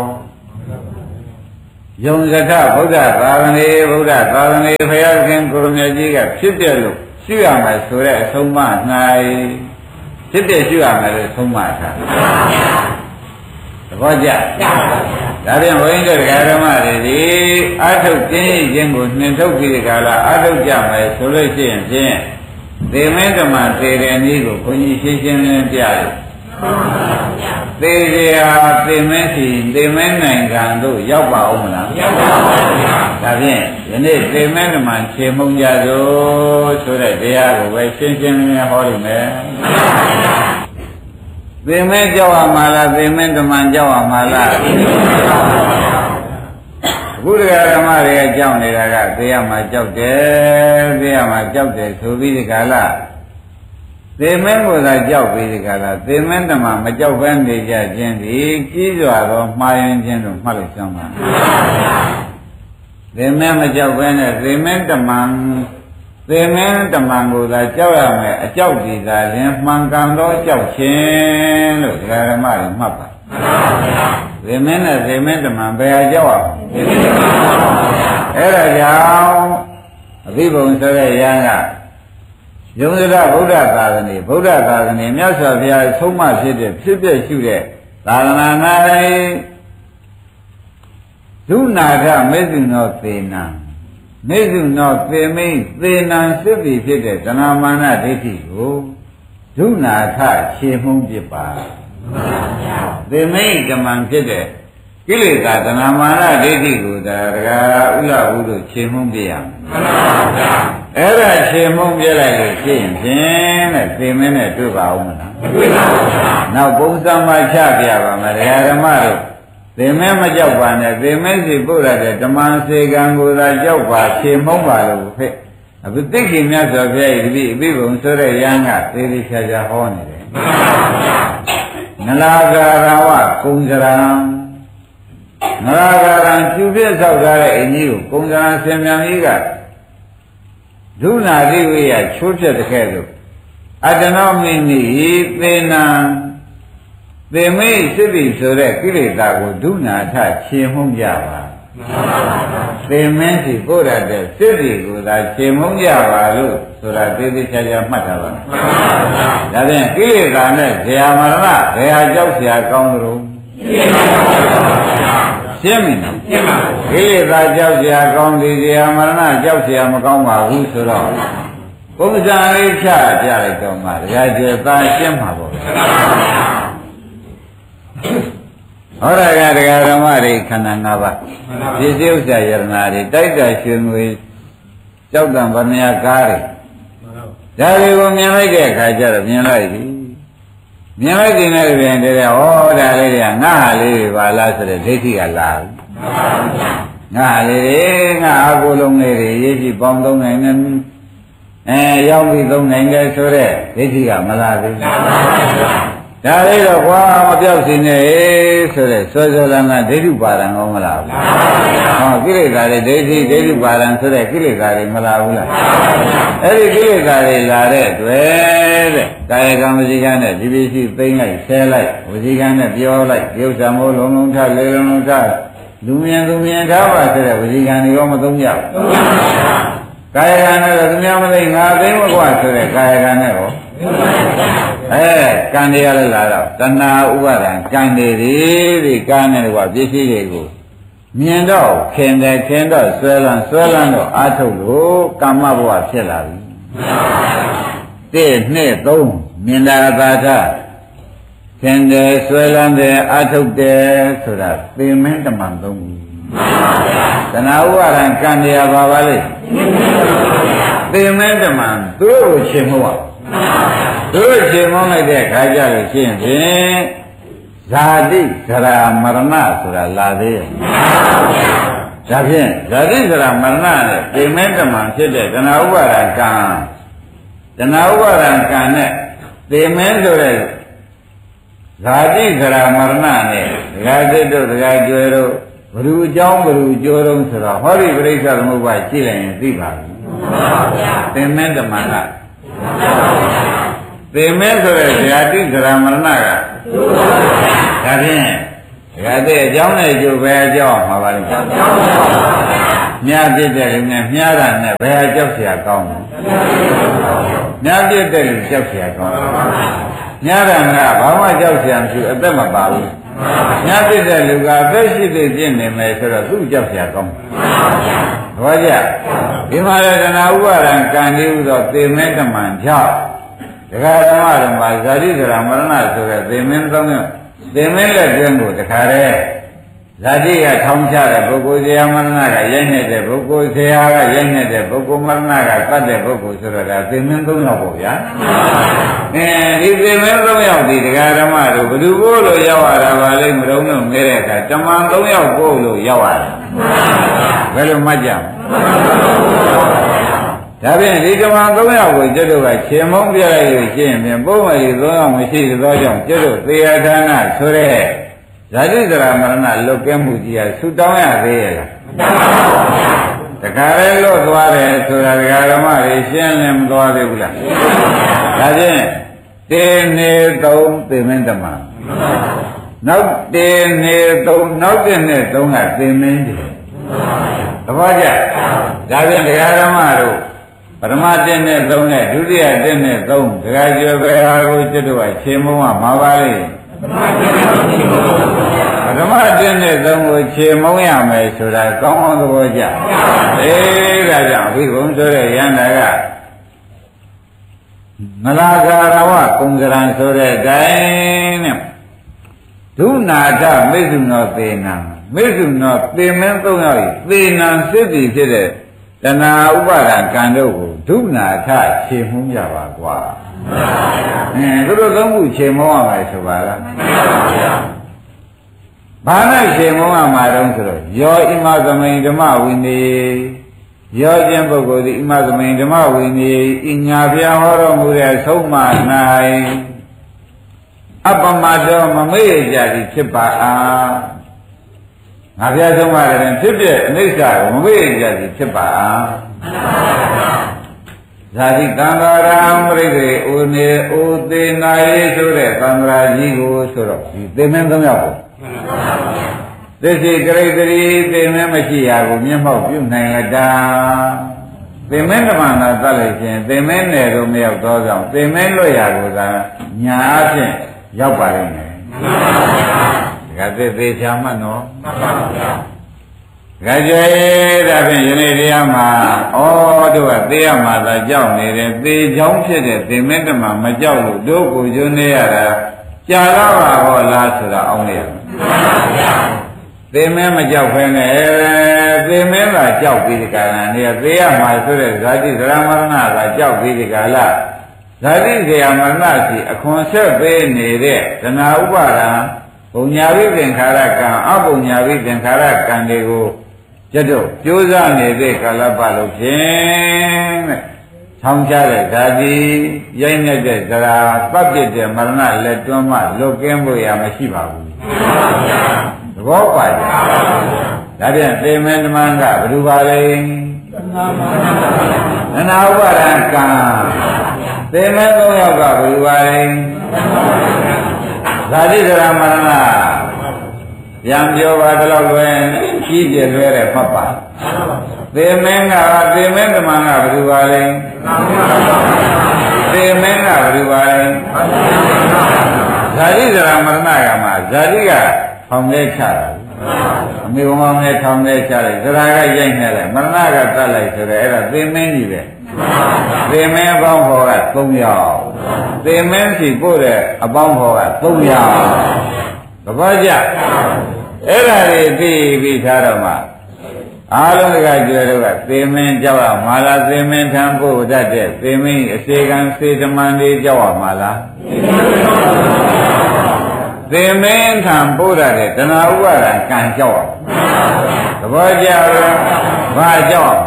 ယုံစထဗုဒ္ဓသာသနေဗုဒ္ဓသာသနေဘုရားခင်ကိုရမကြီးကဖြစ်ပြလို့ရှိရမယ်ဆိုတဲ့အဆုံးအမ၌ဖြစ်ပြရှိရမယ်လို့ဆုံးမထားသဘောကျဒါပြန်ဘုန်းကြီးတို့ဓမ္မတွေဒီအာထုတ်ခြင်းခြင်းကိုနှင်ထုတ်ပြီးဒီကလာအာထုတ်ကြမယ်ဆိုလို့ရှိရင်ဖြင့်သေမင်းဓမ္မသေတဲ့နည်းကိုဘုန်းကြီးရှင်းရှင်းလင်းလင်းပြတယ်သေကြသေမင်းစီသေမင်းနိုင်ငံတို့ရောက်ပါဦးမလားရောက်ပါပါဘုရားဒါဖြင့်ယနေ့သေမင်းဓမ္မခြေမှုံကြသို့ဆိုတဲ့တရားကိုပဲရှင်းရှင်းလင်းလင်းဟောလိမ့်မယ်သေမင်းကြောက်ရမှာလားသေမင်းဓမ္မကြောက်ရမှာလားအခုတရားဓမ္မတွေအကြောင်းနေတာကသေရမှာကြောက်တယ်သေရမှာကြောက်တယ်ဆိုပြီးဒီကလာသေမင်းကိုသာကြောက်ပြီးဒီကလာသေမင်းဓမ္မမကြောက်ဘဲနေကြခြင်းဒီကြီးစွာသောမှားယွင်းခြင်းတို့မှတ်လို့ရှင်းပါသေမင်းမကြောက်ဘဲနဲ့သေမင်းဓမ္မသေမင်းဓမ္မကိုသာကြောက်ရမယ်အကြောက်ဒီသာရင်မှန်ကန်သောကြောက်ခြင်းလို့ဒကာဓမ္မတွေမှတ်ပါသေမင်းနဲ့သေမင်းဓမ္မဘယ်ဟာကြောက်ရအဲ့ဒါကြောင့်အဘိဗုံဆိုတဲ့ရဟန်းကယုံကြဗုဒ္ဓသာသနေဗုဒ္ဓသာသနေမြတ်စွာဘုရားဆုံးမဖြစ်တဲ့ဖြစ်ပြရှုတဲ့သာသနာ၌ဒုနာထမေဇုနောသေနံမေဇုနောသေမိန်သေနံစစ်ပြီဖြစ်တဲ့သနာမာနဒိဋ္ဌိကိုဒုနာထခြေမှုန်းပြပါသေမိန်ဓမ္မံဖြစ်တဲ့ကိလေသာသနာမာနဒိဋ္ဌိကိုဒါဒကာဥလဘုတို့ခြေမှုန်းပြရမယ်အဲ့ဒါခြေမှုန်းပြလိုက်လို့ရှိရင်ဖြင့်တဲ့သေမင်းနဲ့တွေ့ပါဦးမလားတွေ့ပါဘူးနောက်ပုံစံမှချပြပါမယ်ဒကာဓမ္မတို့သေမင်းမကြောက်ပါနဲ့သေမင်းစီပုရတဲ့ဓမ္မစေကံကိုသာကြောက်ပါခြေမှုန်းပါလို့ဖက်အခုသိက္ခာမြတ်စွာဘုရားဤဒီအဘိဗုံဆိုတဲ့ရဟန်းကသေသေးချာချာဟောနေတယ်နလာကာရဝကုံစရံနလာကာရံကျူပြည့်ဆောက်ထားတဲ့အင်းကြီးကိုကုံစရံဆင်မြန်ကြီးကဒုနာတိဝိယချိုးပြတဲ့ခဲ့လို့အတ္တနောမိနိသေနံသေမိတ်စစ်ပြီဆိုတဲ့ကိလေသာကိုဒုနာထခြေမှုန်းကြပါသေမင်းစီပို့ရတဲ့စစ်ပြီကိုသာခြေမှုန်းကြပါလို့ဆိုတာသေသေးချာချာမှတ်ထားပါဒါဖြင့်ကိလေသာနဲ့ဇာမရဏဘယ်ဟာကြောက်เสียကောင်းသလဲရှင်းပြီနော်ရှင်းပါဘူးကိလေသာကြောက်เสียကောင်းသည်ဇာမရဏကြောက်เสียမကောင်းပါဘူးဆိုတော့ပုံစံလေးချပြလိုက်တော့မှတရားကျေသာရှင်းမှာပေါ့ဟောရကတရားဓမ္မတွေခန္ဓာ၅ပါးပြည့်စုံဥစ္စာယရနာတွေတိုက်တာရွှေငွေကြောက်တံဗမယကားတွေဒါတွေကိုမြင်လိုက်တဲ့အခါကျတော့မြင်လိုက်ပြီမြင်လိုက်တဲ့နဲ့ပြန်တဲ့ဩဒါလေးတွေကငါဟာလေးတွေပါလားဆိုတဲ့ဒိဋ္ဌိကလာပြီငါဟာလေးတွေငါအကိုလုံးလေးတွေရေးကြည့်ပေါင်းသုံးနိုင်နေအဲရောက်ပြီးသုံးနိုင်တယ်ဆိုတဲ့ဒိဋ္ဌိကမလာဘူးဒါလေးတော့ကွာမပြောက်စင်းနေဆိုတဲ့စောစောလန်းကဒိဋ္ဌိပါဒံကောမလားဘူးဟောကိလေသာတွေဒိဋ္ဌိဒိဋ္ဌိပါဒံဆိုတဲ့ကိလေသာတွေမလားဘူးလားအဲ့ဒီကိလေသာတွေလာတဲ့တွေ့တဲ့ကာယကံဝစီကံနဲ့ဒီပစ္စည်းသိမ့်လိုက်ဆဲလိုက်ဝစီကံနဲ့ပြောလိုက်ရုပ်ဆံမိုးလုံးလုံးထလေလုံးလုံးထလူမြင်သူမြင်ထားပါဆိုတဲ့ဝစီကံတွေရောမသုံးကြဘူးကာယကံနဲ့သူများမသိငါသိမကွာဆိုတဲ့ကာယကံနဲ့ရောအဲကံတရားလည်းလာတော့တဏှာဥပါဒံကံတွေဒီကံနဲ့ကွာပစ္စည်းတွေကိုမြင်တော့ခင်တယ်ခင်တော့ဆွဲလန်းဆွဲလန်းတော့အာထုတ်လို့ကာမဘဝဖြစ်လာပြီတိနှစ်သုံးမြင်တာသာထခင်တယ်ဆွဲလန်းတယ်အာထုတ်တယ်ဆိုတာသေမင်းတမန်သုံးခုတဏှာဥပါဒံကံတရားပါပါလေသေမင်းတမန်သူတို့ကိုရှင်းမဟုတ်သူတို့ရှင်းမလိုက်တဲ့ခါကြလို့ရှင်းဖြင့်ဇာတိဇရာမရဏဆိုတာလာသေးရဲ့ဒါဖြင့်ဇာတိဇရာမရဏနဲ့သေမင်းတမန်ဖြစ်တဲ့တဏှာဥပါဒံကံတဏှာဥပါဒံကံနဲ့သေမင်းဆိုတဲ့ဇာတိဇရာမရဏနဲ့ဒကာတိတို့ဒကာကျွယ်တို့ဘ누구အကြောင်းဘ누구ကြိုးတုံးဆိုတော့ဟောဒီပရိစ္ဆေသမုပ္ပါရှိလိုက်ရင်သိပါဘူးမှန်ပါဗျာသင်္မဲဓမ္မကသင်္မဲဆိုတဲ့ဇာတိဇရာမရဏကဒါဖြင့်ဇာတိအကြောင်းနဲ့အကျိုးပဲအကြောင်းမှာပါလိမ့်မယ်မြတ်ပြည့်တဲ့လူနဲ့မြားတာနဲ့ဘယ်အကြောက်เสียကောင်းလဲမြတ်ပြည့်တဲ့လူကြောက်เสียကောင်းမြားတာကဘာမှကြောက်เสียမရှိအသက်မပါဘူးမြတ်ပြည့်တဲ့လူကအသက်ရှိသေးကျင့်နေမယ်ဆိုတော့သူ့ကြောက်เสียကောင်းဘာကြဒီမှာရတနာဥပါဒံကံဒီဥသောသေမဲဓမ္မံကြောင့်ဒကာဓမ္မဓမ္မဇာတိဇရာမရဏဆိုတဲ့သေမင်းသုံးမျိုးသေမင်းလက်တွင်းကိုတခါတည်းဇာတိကထောင်းချတဲ့ပုဂ္ဂိုလ်ဇရာမရဏကရိုက်နေတဲ့ပုဂ္ဂိုလ်ဇရာကရိုက်နေတဲ့ပုဂ္ဂိုလ်မရဏကတတ်တဲ့ပုဂ္ဂိုလ်ဆိုတော့ဒါသေမင်းသုံးယောက်ပေါ့ဗျာအဲဒီသေမင်းသုံးယောက်ဒီဒကာဓမ္မတို့ဘယ်သူကိုလို့ရောက်ရတာပါလိမ့်မလို့လို့မဲတဲ့အခါတမန်သုံးယောက်ကိုလို့ရောက်ရတာဘယ်လိုမှတ်ကြမလဲဒါဖြင့်ဒီဓမ္မသုံးယောက်ကိုကျွတ်တို့ကခြေမုံပြလိုက်လို့ရှိရင်ပြန်ပုံမှန်ဒီသုံးယောက်မရှိသောကြောင့်ကျွတ်တို့သေယဌာနဆိုတဲ့ဇာတိဇရာမရဏလွတ်ကဲမှုကြီးဟာဆုတောင်းရသေးရဲ့လားမတောင်းပါဘူးဗျာတခါလေလွတ်သွားတယ်ဆိုတာဒကာဓမ္မတွေရှင်းလင်းမသွားသေးဘူးလားဒါဖြင့်တေနေသုံးသေမင်းဓမ္မနောက်တေနေသုံးနောက်တဲ့နဲ့သုံးကသေမင်းကြီးသဘောကျဒါဖြင့်ဒကာဓမ္မတို့ပထမတက်နဲ့သုံးနဲ့ဒုတိယတက်နဲ့သုံးဒကာကျော်ပဲဟာကိုကျွတ်တော့ခြေမုံကမှာပါလေပထမတက်နဲ့သုံးကိုခြေမုံရမယ်ဆိုတာကောင်းအောင်သဘောကျအေးဒါကြောင့်ဘိက္ခုံဆိုတဲ့ယန္တာကမလာကာရဝကုံကရံဆိုတဲ့တိုင်းနဲ့ဒုနာထမိစ္ဆုနောသေနံမိစ္ဆုနောသေမင်းသုံးယောက်သေနံစစ်ပြီဖြစ်တဲ့တဏှာဥပါဒံကံတို့ကိုဒုနာထခြေမှုရပါကွာမှန်ပါဗျာအင်းသူတို့သုံးခုခြေမှုရမယ်ဆိုပါလားမှန်ပါဗျာဘာနဲ့ခြေမှုရမှာတုံးဆိုတော့ယောဣမသမိန်ဓမ္မဝိနေယောခြင်းပုဂ္ဂိုလ်သည်ဣမသမိန်ဓမ္မဝိနေဤညာပြဟောတော်မူတဲ့ဆုံးမ၌အပမတောမမေ့ကြသည်ဖြစ်ပါအားငါပြဆုံးမတယ်ဖြစ်ဖြစ်အနိစ္စကိုမမေ့ကြသည်ဖြစ်ပါအားဇာတိသံဃာရံပရိသေဥနေဥသေနာယေဆိုတဲ့သံဃာကြီးကိုဆိုတော့ဒီသေမင်းသုံးယောက်ကိုသစ္စေကရိတရီသေမင်းမရှိရာကိုမျက်မှောက်ပြုနိုင်ရတာသေမင်းဓမ္မနာသတ်လိုက်ခြင်းသေမင်းနယ်တော့မရောက်တော့ကြောင့်သေမင်းလွတ်ရာကိုသာညာအဖြင့်ရောက်ပါလိမ့်မယ်ဒါကသေသေးချာမှတ်နော်မှန်ပါဗျာဒါကြွယ်ဒါဖြင့်ယနေ့တရားမှာဩတို့ကသေရမှာသာကြောက်နေတယ်သေချောင်းဖြစ်တဲ့သေမင်းဓမ္မမကြောက်လို့တို့ကိုကျွနေရတာကြာလာပါဟောလားဆိုတာအောင်းနေရမှန်ပါဗျာသေမင်းမကြောက်ဖဲနဲ့သေမင်းကကြောက်ပြီးဒီကရဏနေသေရမှာဆိုတဲ့ဇာတိဇရာမရဏကကြောက်ပြီးဒီကလာဇာတိဇရာမရဏစီအခွန်ဆက်ပေးနေတဲ့သနာဥပါဒံပုံညာဝိသင်္ခါရကံအပုံညာဝိသင်္ခါရကံတွေကိုကျွတ်တို့ကြိုးစားနေတဲ့ကာလပတ်လို့ဖြင့်တဲ့ထောင်းချတဲ့ဇာတိရိုက်နေတဲ့ဇရာပတ်ပြစ်တဲ့မရဏလက်တွန်းမှလွတ်ကင်းဖို့ရမရှိပါဘူးသဘောပါကြဒါပြန်သေမင်းဓမ္မကဘယ်လိုပါလဲသနာဥပါဒံကံသေမင်းသုံးယောက်ကဘယ်လိုပါလဲဇာတိဇရာမရဏပြန်ပြောပါတော့လွယ်ကြီးပြလွယ်တဲ့ဖတ်ပါသေမင်းကသေမင်းဓမ္မကဘယ်လိုပါလဲသေမင်းကဘယ်လိုပါလဲဇာတိဇရာမရဏကမှာဇာတိကထောင်လေးချတာအမေဘုံမောင်နဲ့ထောင်လေးချလိုက်ဇရာကရိုက်နေလိုက်မရဏကတတ်လိုက်ဆိုတော့အဲ့ဒါသေမင်းကြီးပဲသေမင်းအပေါင်းဖော်ကသုံးယောက်သေမင်းစီပို့တဲ့အပေါင်းဖော်ကသုံးယောက်သဘောကျအဲ့ဒါတွေသိပြီးထားတော့မှအားလုံးကကြွယ်တော့ကသေမင်းကြောက်ရမှာလားသေမင်းထံပို့တတ်တဲ့သေမင်းအစေကံစေတမန်လေးကြောက်ရမှာလားသေမင်းထံပို့ရတဲ့တဏှာဥပါဒံကံကြောက်ရသဘောကျလားဘာကြောက်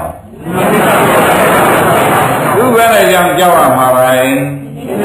သူ့ဘယ်နဲ့ကြောင့်ကြောက်ရမှာပါလဲ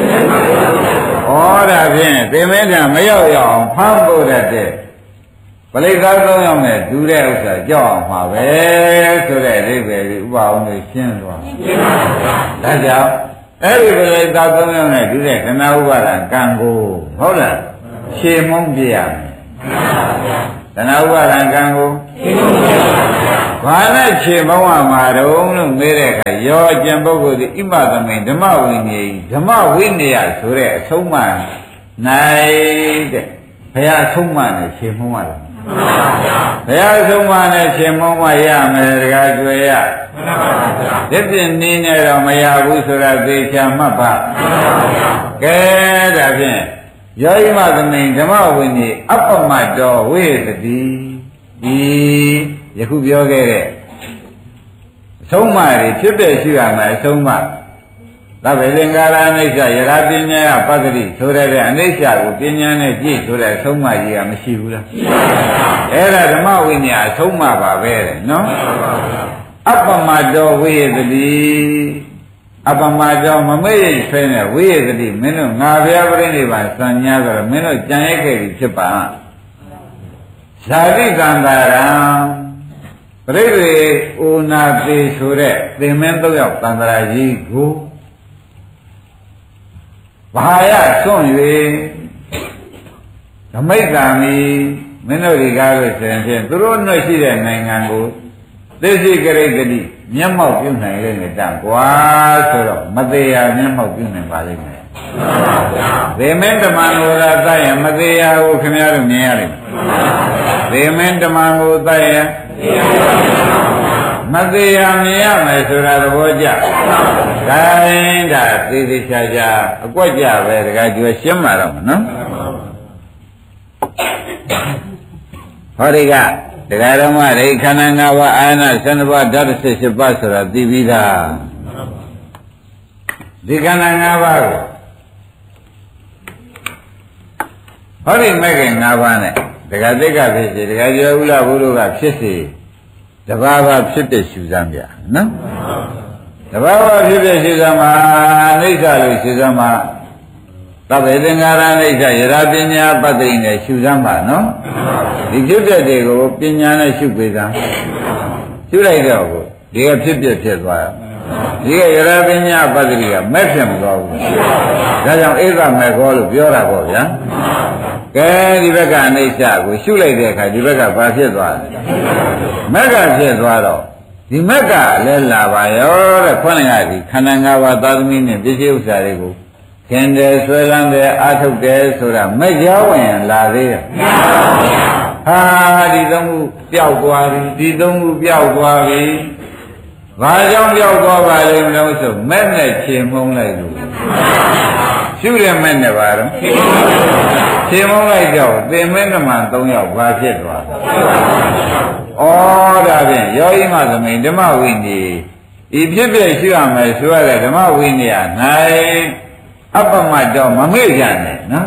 ဩဒါဖြင့်သေမင်းထံမရောက်ရအောင်ဖမ်းပို့တတ်တဲ့ပလိကာသုံးယောက်နဲ့တူတဲ့ဥစ္စာကြောက်အောင်မှာပဲဆိုတဲ့အိဗယ်ကြီးဥပအောင်လို့ရှင်းသွားရှင်းပါဗျာဒါကြောင့်အဲ့ဒီပလိကာသုံးယောက်နဲ့တူတဲ့ခဏဥပါဒံကံကိုဟုတ်လားရှင်းမုံပြရမယ်ခဏဥပါဒံကံကိုရှင်းမုံပြရပါဘာနဲ့ရှင်းမုံရမှာတုံးလို့မေးတဲ့အခါရောအကျင့်ပုဂ္ဂိုလ်ဒီဣမသမိန်ဓမ္မဝိနည်းဓမ္မဝိနည်းဆိုတဲ့အဆုံးအမနိုင်တဲ့ဘုရားအဆုံးအမနဲ့ရှင်းမုံရတယ်ဘုရားဆုံးမနဲ့ရှင်မုံမရမယ်တကားကျွေရဒီပြင်နင်းနေတော့မရဘူးဆိုတာသေချာမှတ်ပါကဲဒါဖြင့်ယောဂိမသမိန်ဓမ္မဝိနည်းအပ္ပမတ္တောဝိသတိဒီယခုပြောခဲ့တဲ့အဆုံးအမတွေဖြစ်တဲ့ရှိရမယ်အဆုံးအမသဗ္ဗေသင်္ကာရအနိစ္စယရာပညာပတ္တိဆိုတဲ့အနိစ္စကိုပညာနဲ့ကြည့်ဆိုတဲ့အဆုံးအမကြီးကမရှိဘူးလားရှိပါဘူးအဲ့ဒါဓမ္မဝိနည်းအဆုံးအမပါပဲတဲ့နော်အပ္ပမတ္တောဝိယတတိအပ္ပမတ္တောမမေ့ရဆွဲနဲ့ဝိယတတိမင်းတို့ငါဘုရားပြိဋိဘံစံညာဆိုတော့မင်းတို့ကြံရိုက်ခဲ့ပြီဖြစ်ပါဇာတိကံတာရံပြိဋိဥနာတိဆိုတဲ့သင်္မင်းသုံးယောက်တန်တရာကြီးကိုဘာရစွန့်၍ဓမိတ်ကံမီမင်းတို့ဒီကားလို့ဆိုရင်ဖြင့်သူတို့နှွက်ရှိတဲ့နိုင်ငံကိုသိသိကရိတ္တိမျက်မှောက်ပြုနိုင်ရတဲ့တန်ကွာဆိုတော့မသေးရမျက်မှောက်ပြုနိုင်ပါလိမ့်မယ်သေမင်းဓမ္မကိုသာတတ်ရင်မသေးရကိုခင်ဗျားတို့မြင်ရလိမ့်မယ်သေမင်းဓမ္မကိုတတ်ရင်မသေးရမြင်ရမယ်ဆိုတာသဘောကျခိုင်းတာသေသေးချာချာအကွက်ကြပဲတခါကျွေးရှင်းမှာတော့နော်ဟောဒီကဒကာတော်မရိခန္ဓာ၅ပါးအာရဏဆန္ဒပါဓာတ်၁၈ပါးဆိုတာသိပြီးသားဒီခန္ဓာ၅ပါးကိုဟောဒီမဲ့ခင်၅ပါးနဲ့ဒကာသိက္ခာဖြစ်စေဒကာကျော်ဥလဘုရုကဖြစ်စေတဘာဝဖြစ်တဲ့ရှုစမ်းပြနော်တဘာဝဖြစ်တဲ့ရှုစမ်းမှာအိဋ္ဌလို့ရှုစမ်းမှာသဗ္ဗေသင်္ကာရအိဋ္ဌယရာပညာပတ္တိနဲ့ရှုစမ်းပါနော်ဒီဖြစ်တဲ့တွေကိုပညာနဲ့ရှုပေးစမ်းရှုလိုက်တော့ဒီကဖြစ်ပြဖြစ်သွားဒီကယရာပညာပတ္တိကမဲ့ဖြစ်မသွားဘူးဒါကြောင့်ဧကမဲ့ခေါ်လို့ပြောတာပေါ့ဗျာကဲဒီဘက်ကအနိစ္စကိုရှုလိုက်တဲ့အခါဒီဘက်ကဘာဖြစ်သွားလဲမက်ကဖြစ်သွားတော့ဒီမက်ကလည်းလာပါရောတဲ့ခွန်းလိုက်ရဒီခန္ဓာ၅ပါးသာသမီနဲ့ပစ္စည်းဥစ္စာတွေကိုခင်တယ်ဆွဲလန်းတယ်အာထုတ်တယ်ဆိုတာမက်ကြောဝင်လာသေးတယ်ဟာဒီသုံးခုပျောက်သွားပြီဒီသုံးခုပျောက်သွားပြီဘာကြောင့်ပျောက်သွားပါလဲမလို့ဆိုမက်နဲ့ခြေမှုံးလိုက်လို့ရှုတဲ့မက်နဲ့ပါတော့ခြေမှုံးလိုက်တော့သင်္မင်းဓမ္မ၃ယောက်ဘာဖြစ်သွားလဲဩဒါဖြင့်ယောဂိမသမိန်ဓမ္မဝိနည်းဤဖြစ်ဖြစ်ရှုရမယ်ဆိုရတဲ့ဓမ္မဝိနည်း၌အပ္ပမတ္တောမမေ့ကြနဲ့နော်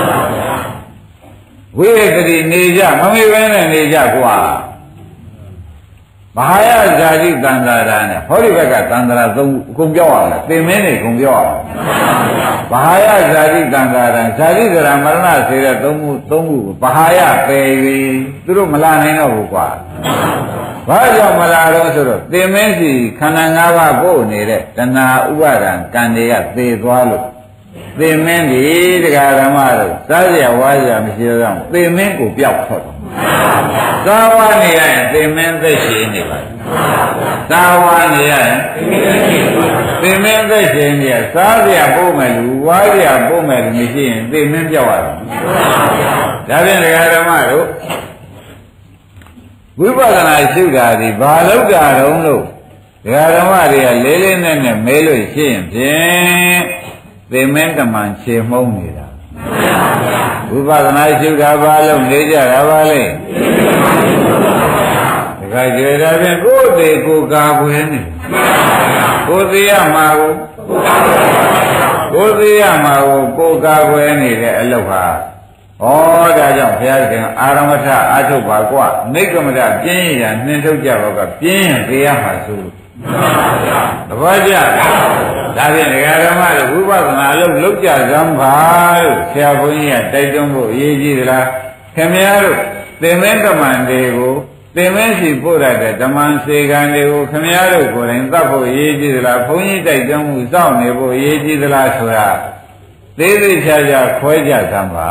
ဝိရကတိနေကြမမေ့ဘဲနဲ့နေကြကွာမဟာယဇာတိတန်ត្រာရနဲ့ဟောဒီဘက်ကတန်ត្រာသုံးအကုန်ပြောက်အောင်သင်မင်းတွေအကုန်ပြောက်အောင်မဟာယဇာတိတန်ត្រာရဇာတိကရမရဏစေတဲ့သုံးခုသုံးခုမဟာယပယ်ပြီသူတို့မလာနိုင်တော့ဘူးကွာဘာကြောင့်မလာတော့ဆိုတော့သင်မင်းစီခန္ဓာ၅ပါးပို့နေတဲ့တဏှာဥပါဒံကံတွေကသေသွားလို့သင်မင်းဒီတရားဓမ္မတို့စားကြဝါကြမရှိတော့သင်မင်းကိုပျောက်ထွက်တော့သာဝနေရရင်သင်မင်းသက်ရှင်နေပါသာဝနေရရင်သင်မင်းသက်ရှင်နေရစားကြပို့မယ်လူဝါကြပို့မယ်လူမရှိရင်သင်မင်းပြောက်ရတယ်ဒါဖြင့်တရားဓမ္မတို့ဝိပဿနာရှုတာဒီဘာလို့ကြတော့လို့ဒကာဓမ္မတွေကလေးလေးနက်နက်မဲလို့ရှိရင်ဖြင့်သေမင်းတမန်ခြေမှုံးနေတာဝိပဿနာရှုတာဘာလို့နေကြတာပါလဲဒကာကျေတာဖြင့်ကိုယ်သေးကိုယ်ကာကွယ်နေကိုယ်သေးရမှာကိုကိုယ်သေးရမှာကိုကိုယ်ကာကွယ်နေတဲ့အလုပ်ဟာဩဒါကြောင့်ဘုရားရှင်အာရမထအာထုတ်ပါကွနိက္ကမထပြင်းရနှင်ထုတ်ကြပါကပြင်းရင်တရားမှာဆိုသဘောကျဒါဖြင့်ဒကာဓမ္မတို့ဝိပဿနာလုပ်လုပ်ကြစမ်းပါလို့ဆရာဘုန်းကြီးကတိုက်တွန်းဖို့အရေးကြီးသလားခင်ဗျားတို့သင်္မဲတမန်တွေကိုသင်္မဲစီပို့ရတဲ့ဓမ္မစေကံတွေကိုခမည်းတော်ကိုယ်တိုင်သတ်ဖို့ရေးကြည့်သလားဘုန်းကြီးတိုက်တွန်းမှုစောင့်နေဖို့ရေးကြည့်သလားဆိုတာသေးသေးချာချာခွဲကြသမ်းပါ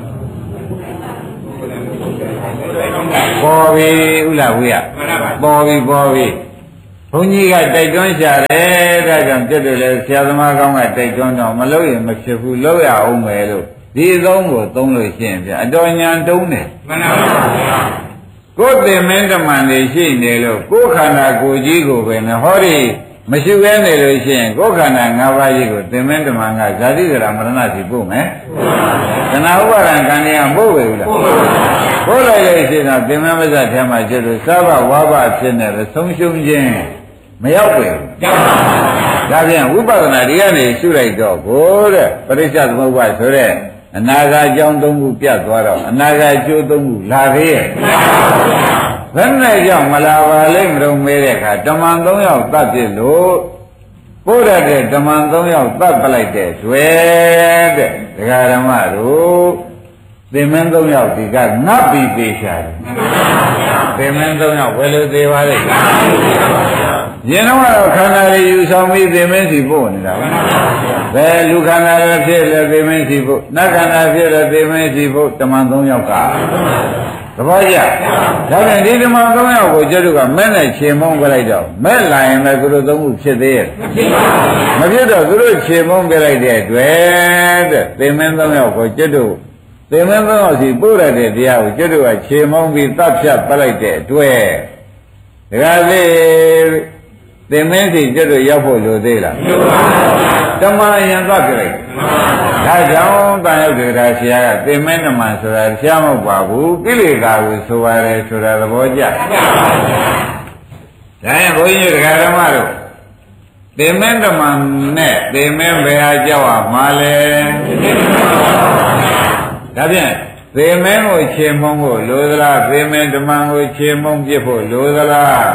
ပေါ်ပြီဥလားဝိယပေါ်ပြီပေါ်ပြီဘုန်းကြီးကတိုက်တွန်းရှာတယ်ဒါကြောင့်ပြတ်တယ်လေဆရာသမားကောင်းကတိုက်တွန်းတော့မလုပ်ရင်မဖြစ်ဘူးလုပ်ရအောင်မယ်လို့ဒီအသုံးကိုသုံးလို့ရှိရင်ဗျအတော်ညာတုံးတယ်မှန်ပါပါကိုယ်တင်မင်းတမန်တွေရှိနေလို့ကိုယ်ခန္ဓာကိုယ်ကြီးကိုပဲနဲ့ဟောဒီမရှိဘဲနေလို့ရှိရင်ကိုယ်ခန္ဓာ၅ပါးကြီးကိုတင်မင်းတမန်ကဇာတိကရမရဏစီပို့မယ်ခဏဥပါဒံကံတွေကပို့ပဲဘူးလားပို့လိုက်လို့ရှိရင်တင်မင်းမဇ္ဇထဲမှာကျတော့သဘဝါဘဖြစ်နေတယ်ဆုံးရှုံးခြင်းမရောက်ပဲဒါပြန်ဝိပဿနာဒီကနေရှုလိုက်တော့ကိုတဲ့ပရိစ္ဆေသမုပ္ပါဆိုတဲ့အနာဂတ်အကြောင်းသုံးခုပြတ်သွားတော့အနာဂတ်အကျိုးသုံးခုလာသေးရဲ့ဘယ်နဲ့ကြောင့်မလာပါလိမ့်မလို့မဲတဲ့အခါဓမ္မံ၃ယောက်တတ်ပြလို့ပို့ရတဲ့ဓမ္မံ၃ယောက်တတ်ပလိုက်တဲ့တွေ့တဲ့ဒကာဓမ္မတို့သင်္မင်း၃ယောက်ဒီကငတ်ပြီးပေးရှာတယ်သင်္မင်း၃ယောက်ဘယ်လိုသေးပါလဲရင်တော့ခန္ဓာတွေယူဆောင်ပြီးသင်္မင်းစီပို့နေတာဘယ်လူခန္ဓာတွေဖြစ်လဲသင်္မင်းစီပို့နတ်ခန္ဓာဖြစ်လဲသင်္မင်းစီပို့ဓမ္မံ၃ယောက်ကသဘောကျဒါပြန်ဒီဓမ္မံ၃ယောက်ကိုကျတို့ကမဲ့နဲ့ခြေမုံပြလိုက်တော့မဲ့လာရင်လည်းသူတို့သုံးခုဖြစ်သေးရဲ့မဖြစ်တော့သူတို့ခြေမုံပြလိုက်တဲ့တွေ့တဲ့သင်္မင်း၃ယောက်ကိုကျတို့သင်္မင်း၃ယောက်စီပို့ရတဲ့တရားကိုကျတို့ကခြေမုံပြီးတတ်ဖြတ်ပလိုက်တဲ့တွေ့ဒါကလေသင်္မင်းစီကျတို့ရောက်ဖို့လိုသေးလားဓမ္မယံသွားပြလိုက်ဒါကြောင့်တန်ရောက်တဲ့ဆရာကသင်္မင်းဓမ္မဆိုတာဆရာမဟုတ်ပါဘူးကိလေသာကိုဆိုပါတယ်ဆိုတာသဘောကျဒါရင်ဘုန်းကြီးတို့ဓမ္မတို့သင်္မင်းဓမ္မနဲ့သင်္မင်းဘယ်ဟာကြောက်ရမှာလဲဒါဖြင့်သင်္မင်းကိုခြေမုံဖို့လိုသလားသင်္မင်းဓမ္မကိုခြေမုံပြစ်ဖို့လိုသလား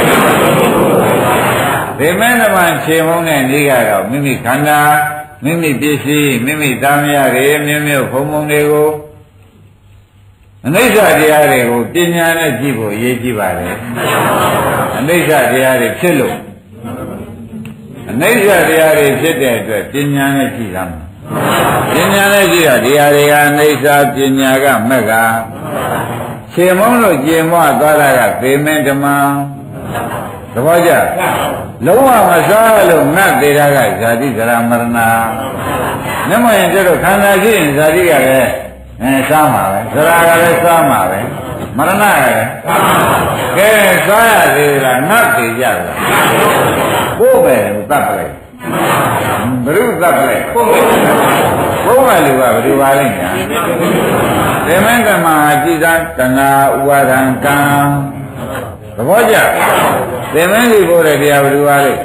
သင်္မင်းဓမ္မခြေမုံတဲ့နေ့ကတော့မိမိခန္ဓာမိမိပစ္စည်းမိမိသားမယားတွေမျိုးမျိုးဘုံဘုံတွေကိုအနိစ္စတရားတွေကိုပညာနဲ့ကြည့်ဖို့အရေးကြီးပါတယ်အနိစ္စတရားတွေဖြစ်လို့အနိစ္စတရားတွေဖြစ်တဲ့အတွက်ပညာနဲ့ကြည့်ရမှာပညာနဲ့ကြည့်တာတရားတွေကအနိစ္စပညာကမက်ကခြေမုံလို့ကျင်မွားသွားတာကသေမင်းဓမ္မသဘောကျလုံးဝမစားလို့ငတ်သေးတာကဇာတိဇရာမရဏမျက်မှောင်ရင်ကျတော့ခန္ဓာရှိရင်ဇာတိကလည်းအဲစားမှာပဲဇရာကလည်းစားမှာပဲမရဏကလည်းကဲစားရသေးလားငတ်သေးကြလားကိုယ်ပဲသတ်ပလိုက်ဘုရုသတ်ပလိုက်ဘုံမလူကဘယ်လိုပါလိမ့်ညာသေမင်းကမှာကြည်သာတဏှာဥပါဒံကံသဘောကျသင်္မင်းကြီးပို့တဲ့တရားဘယ်လိုပါလဲ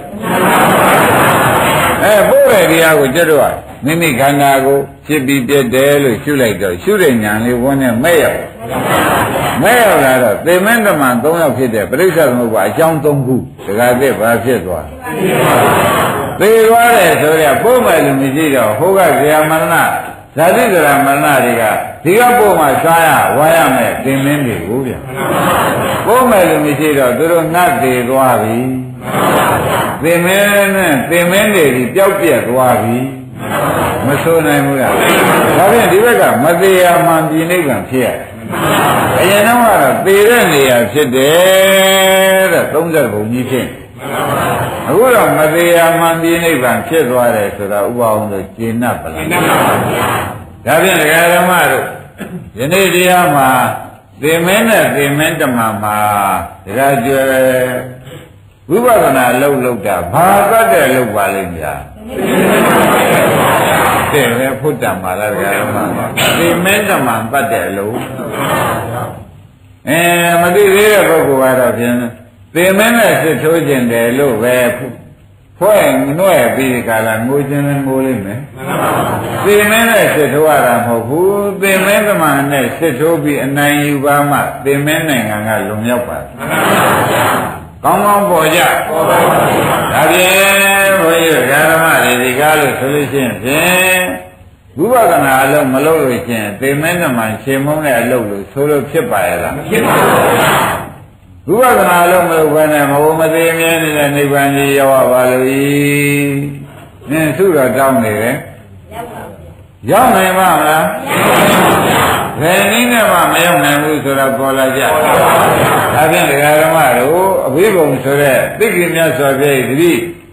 အဲပို့တဲ့တရားကိုကျွတ်တော့မိမိခန္ဓာကိုဖြစ်ပြီးပြည့်တယ်လို့ရှုလိုက်တော့ရှုတဲ့ဉာဏ်လေးဝန်းနဲ့မဲ့ရောက်မဲ့ရောက်လာတော့သင်္မင်းဓမ္မ၃ယောက်ဖြစ်တဲ့ပရိစ္ဆေသမုပ္ပါအကြောင်း၃ခုဒကာသစ်ဘာဖြစ်သွားသေသွားတယ်ဆိုရပို့မယ်လို့မရှိတော့ဟိုကဇာမရဏဇာတိဇရာမရဏတွေကဒီကပို့မှစားရဝါရမယ်သင်္မင်းတွေကိုဗျပို့မယ်လို့မရှိတော့သူတို့ငတ်သေးသွားပြီသင်္မင်းနဲ့သင်္မင်းတွေဒီပျောက်ပြက်သွားပြီမဆိုနိုင်ဘူးလားဒါဖြင့်ဒီဘက်ကမသေးရမှန်ပြည်နိဗ္ဗာန်ဖြစ်ရတယ်အရင်တော့ကတော့သေတဲ့နေရာဖြစ်တယ်တဲ့သုံးဆယ်ဘုံကြီးဖြစ်အခုတော့မသေးရမှန်ပြည်နိဗ္ဗာန်ဖြစ်သွားတယ်ဆိုတာဥပအောင်လို့ကျေနပ်ပါလားဒါဖြင့်ဒကာဓမ္မတို့ယနေ့တရားမှာသင်္မင်းနဲ့သင်္မင်းဓမ္မမှာဒကာကျွယ်ဝိပဿနာလုပ်လို့တာဘာသတ်တဲ့လုပ်ပါလိမ့်ဗျာတဲ့ပဲဖုတ္တမှာလားဒကာဓမ္မသင်္မင်းဓမ္မသတ်တဲ့အလုပ်အဲမသိသေးတဲ့ပုဂ္ဂိုလ်ကတော့ဖြင့်သင်္မင်းနဲ့စစ်ထိုးခြင်းတယ်လို့ပဲဖွဲ့နှွဲ့ပြီးကြလားငိုခြင်းလည်းငိုလိမ့်မယ်သင်္မင်းနဲ့စစ်ထိုးရတာမဟုတ်ဘူးသင်္မင်းဓမ္မနဲ့စစ်ထိုးပြီးအနိုင်ယူပါမှသင်္မင်းနိုင်ငံကလွန်မြောက်ပါတယ်ကောင်းကောင်းပေါ်ကြပေါ်ပါပါဒါဖြင့်ဘုန်းကြီးဓမ္မတွေဒီကားလို့ဆိုလို့ရှိရင်ဖြင့်ဝိပဿနာအလုံးမလုပ်လို့ရှင်သေမင်းတို့မှရှင်မုန်းတဲ့အလုပ်လို့ဆိုလို့ဖြစ်ပါရဲ့လားဖြစ်ပါဘူးဝိပဿနာအလုံးမလုပ်ဘဲနဲ့မဘုံမသေးမြဲနေတဲ့နိဗ္ဗာန်ကြီးရောက်ပါလို့ဤနင်းသူ့တော်တောင်းနေတယ်ရောက်နိုင်ပါမလားဘယ်နည်းနဲ့မှမရောက်နိုင်ဘူးဆိုတော့ပေါ်လာကြ။ဒါဖြင့်ဒကာဓမ္မတို့အဘိဓမ္မာဆိုတဲ့သိက္ခာမြတ်စွာဘုရားတတိ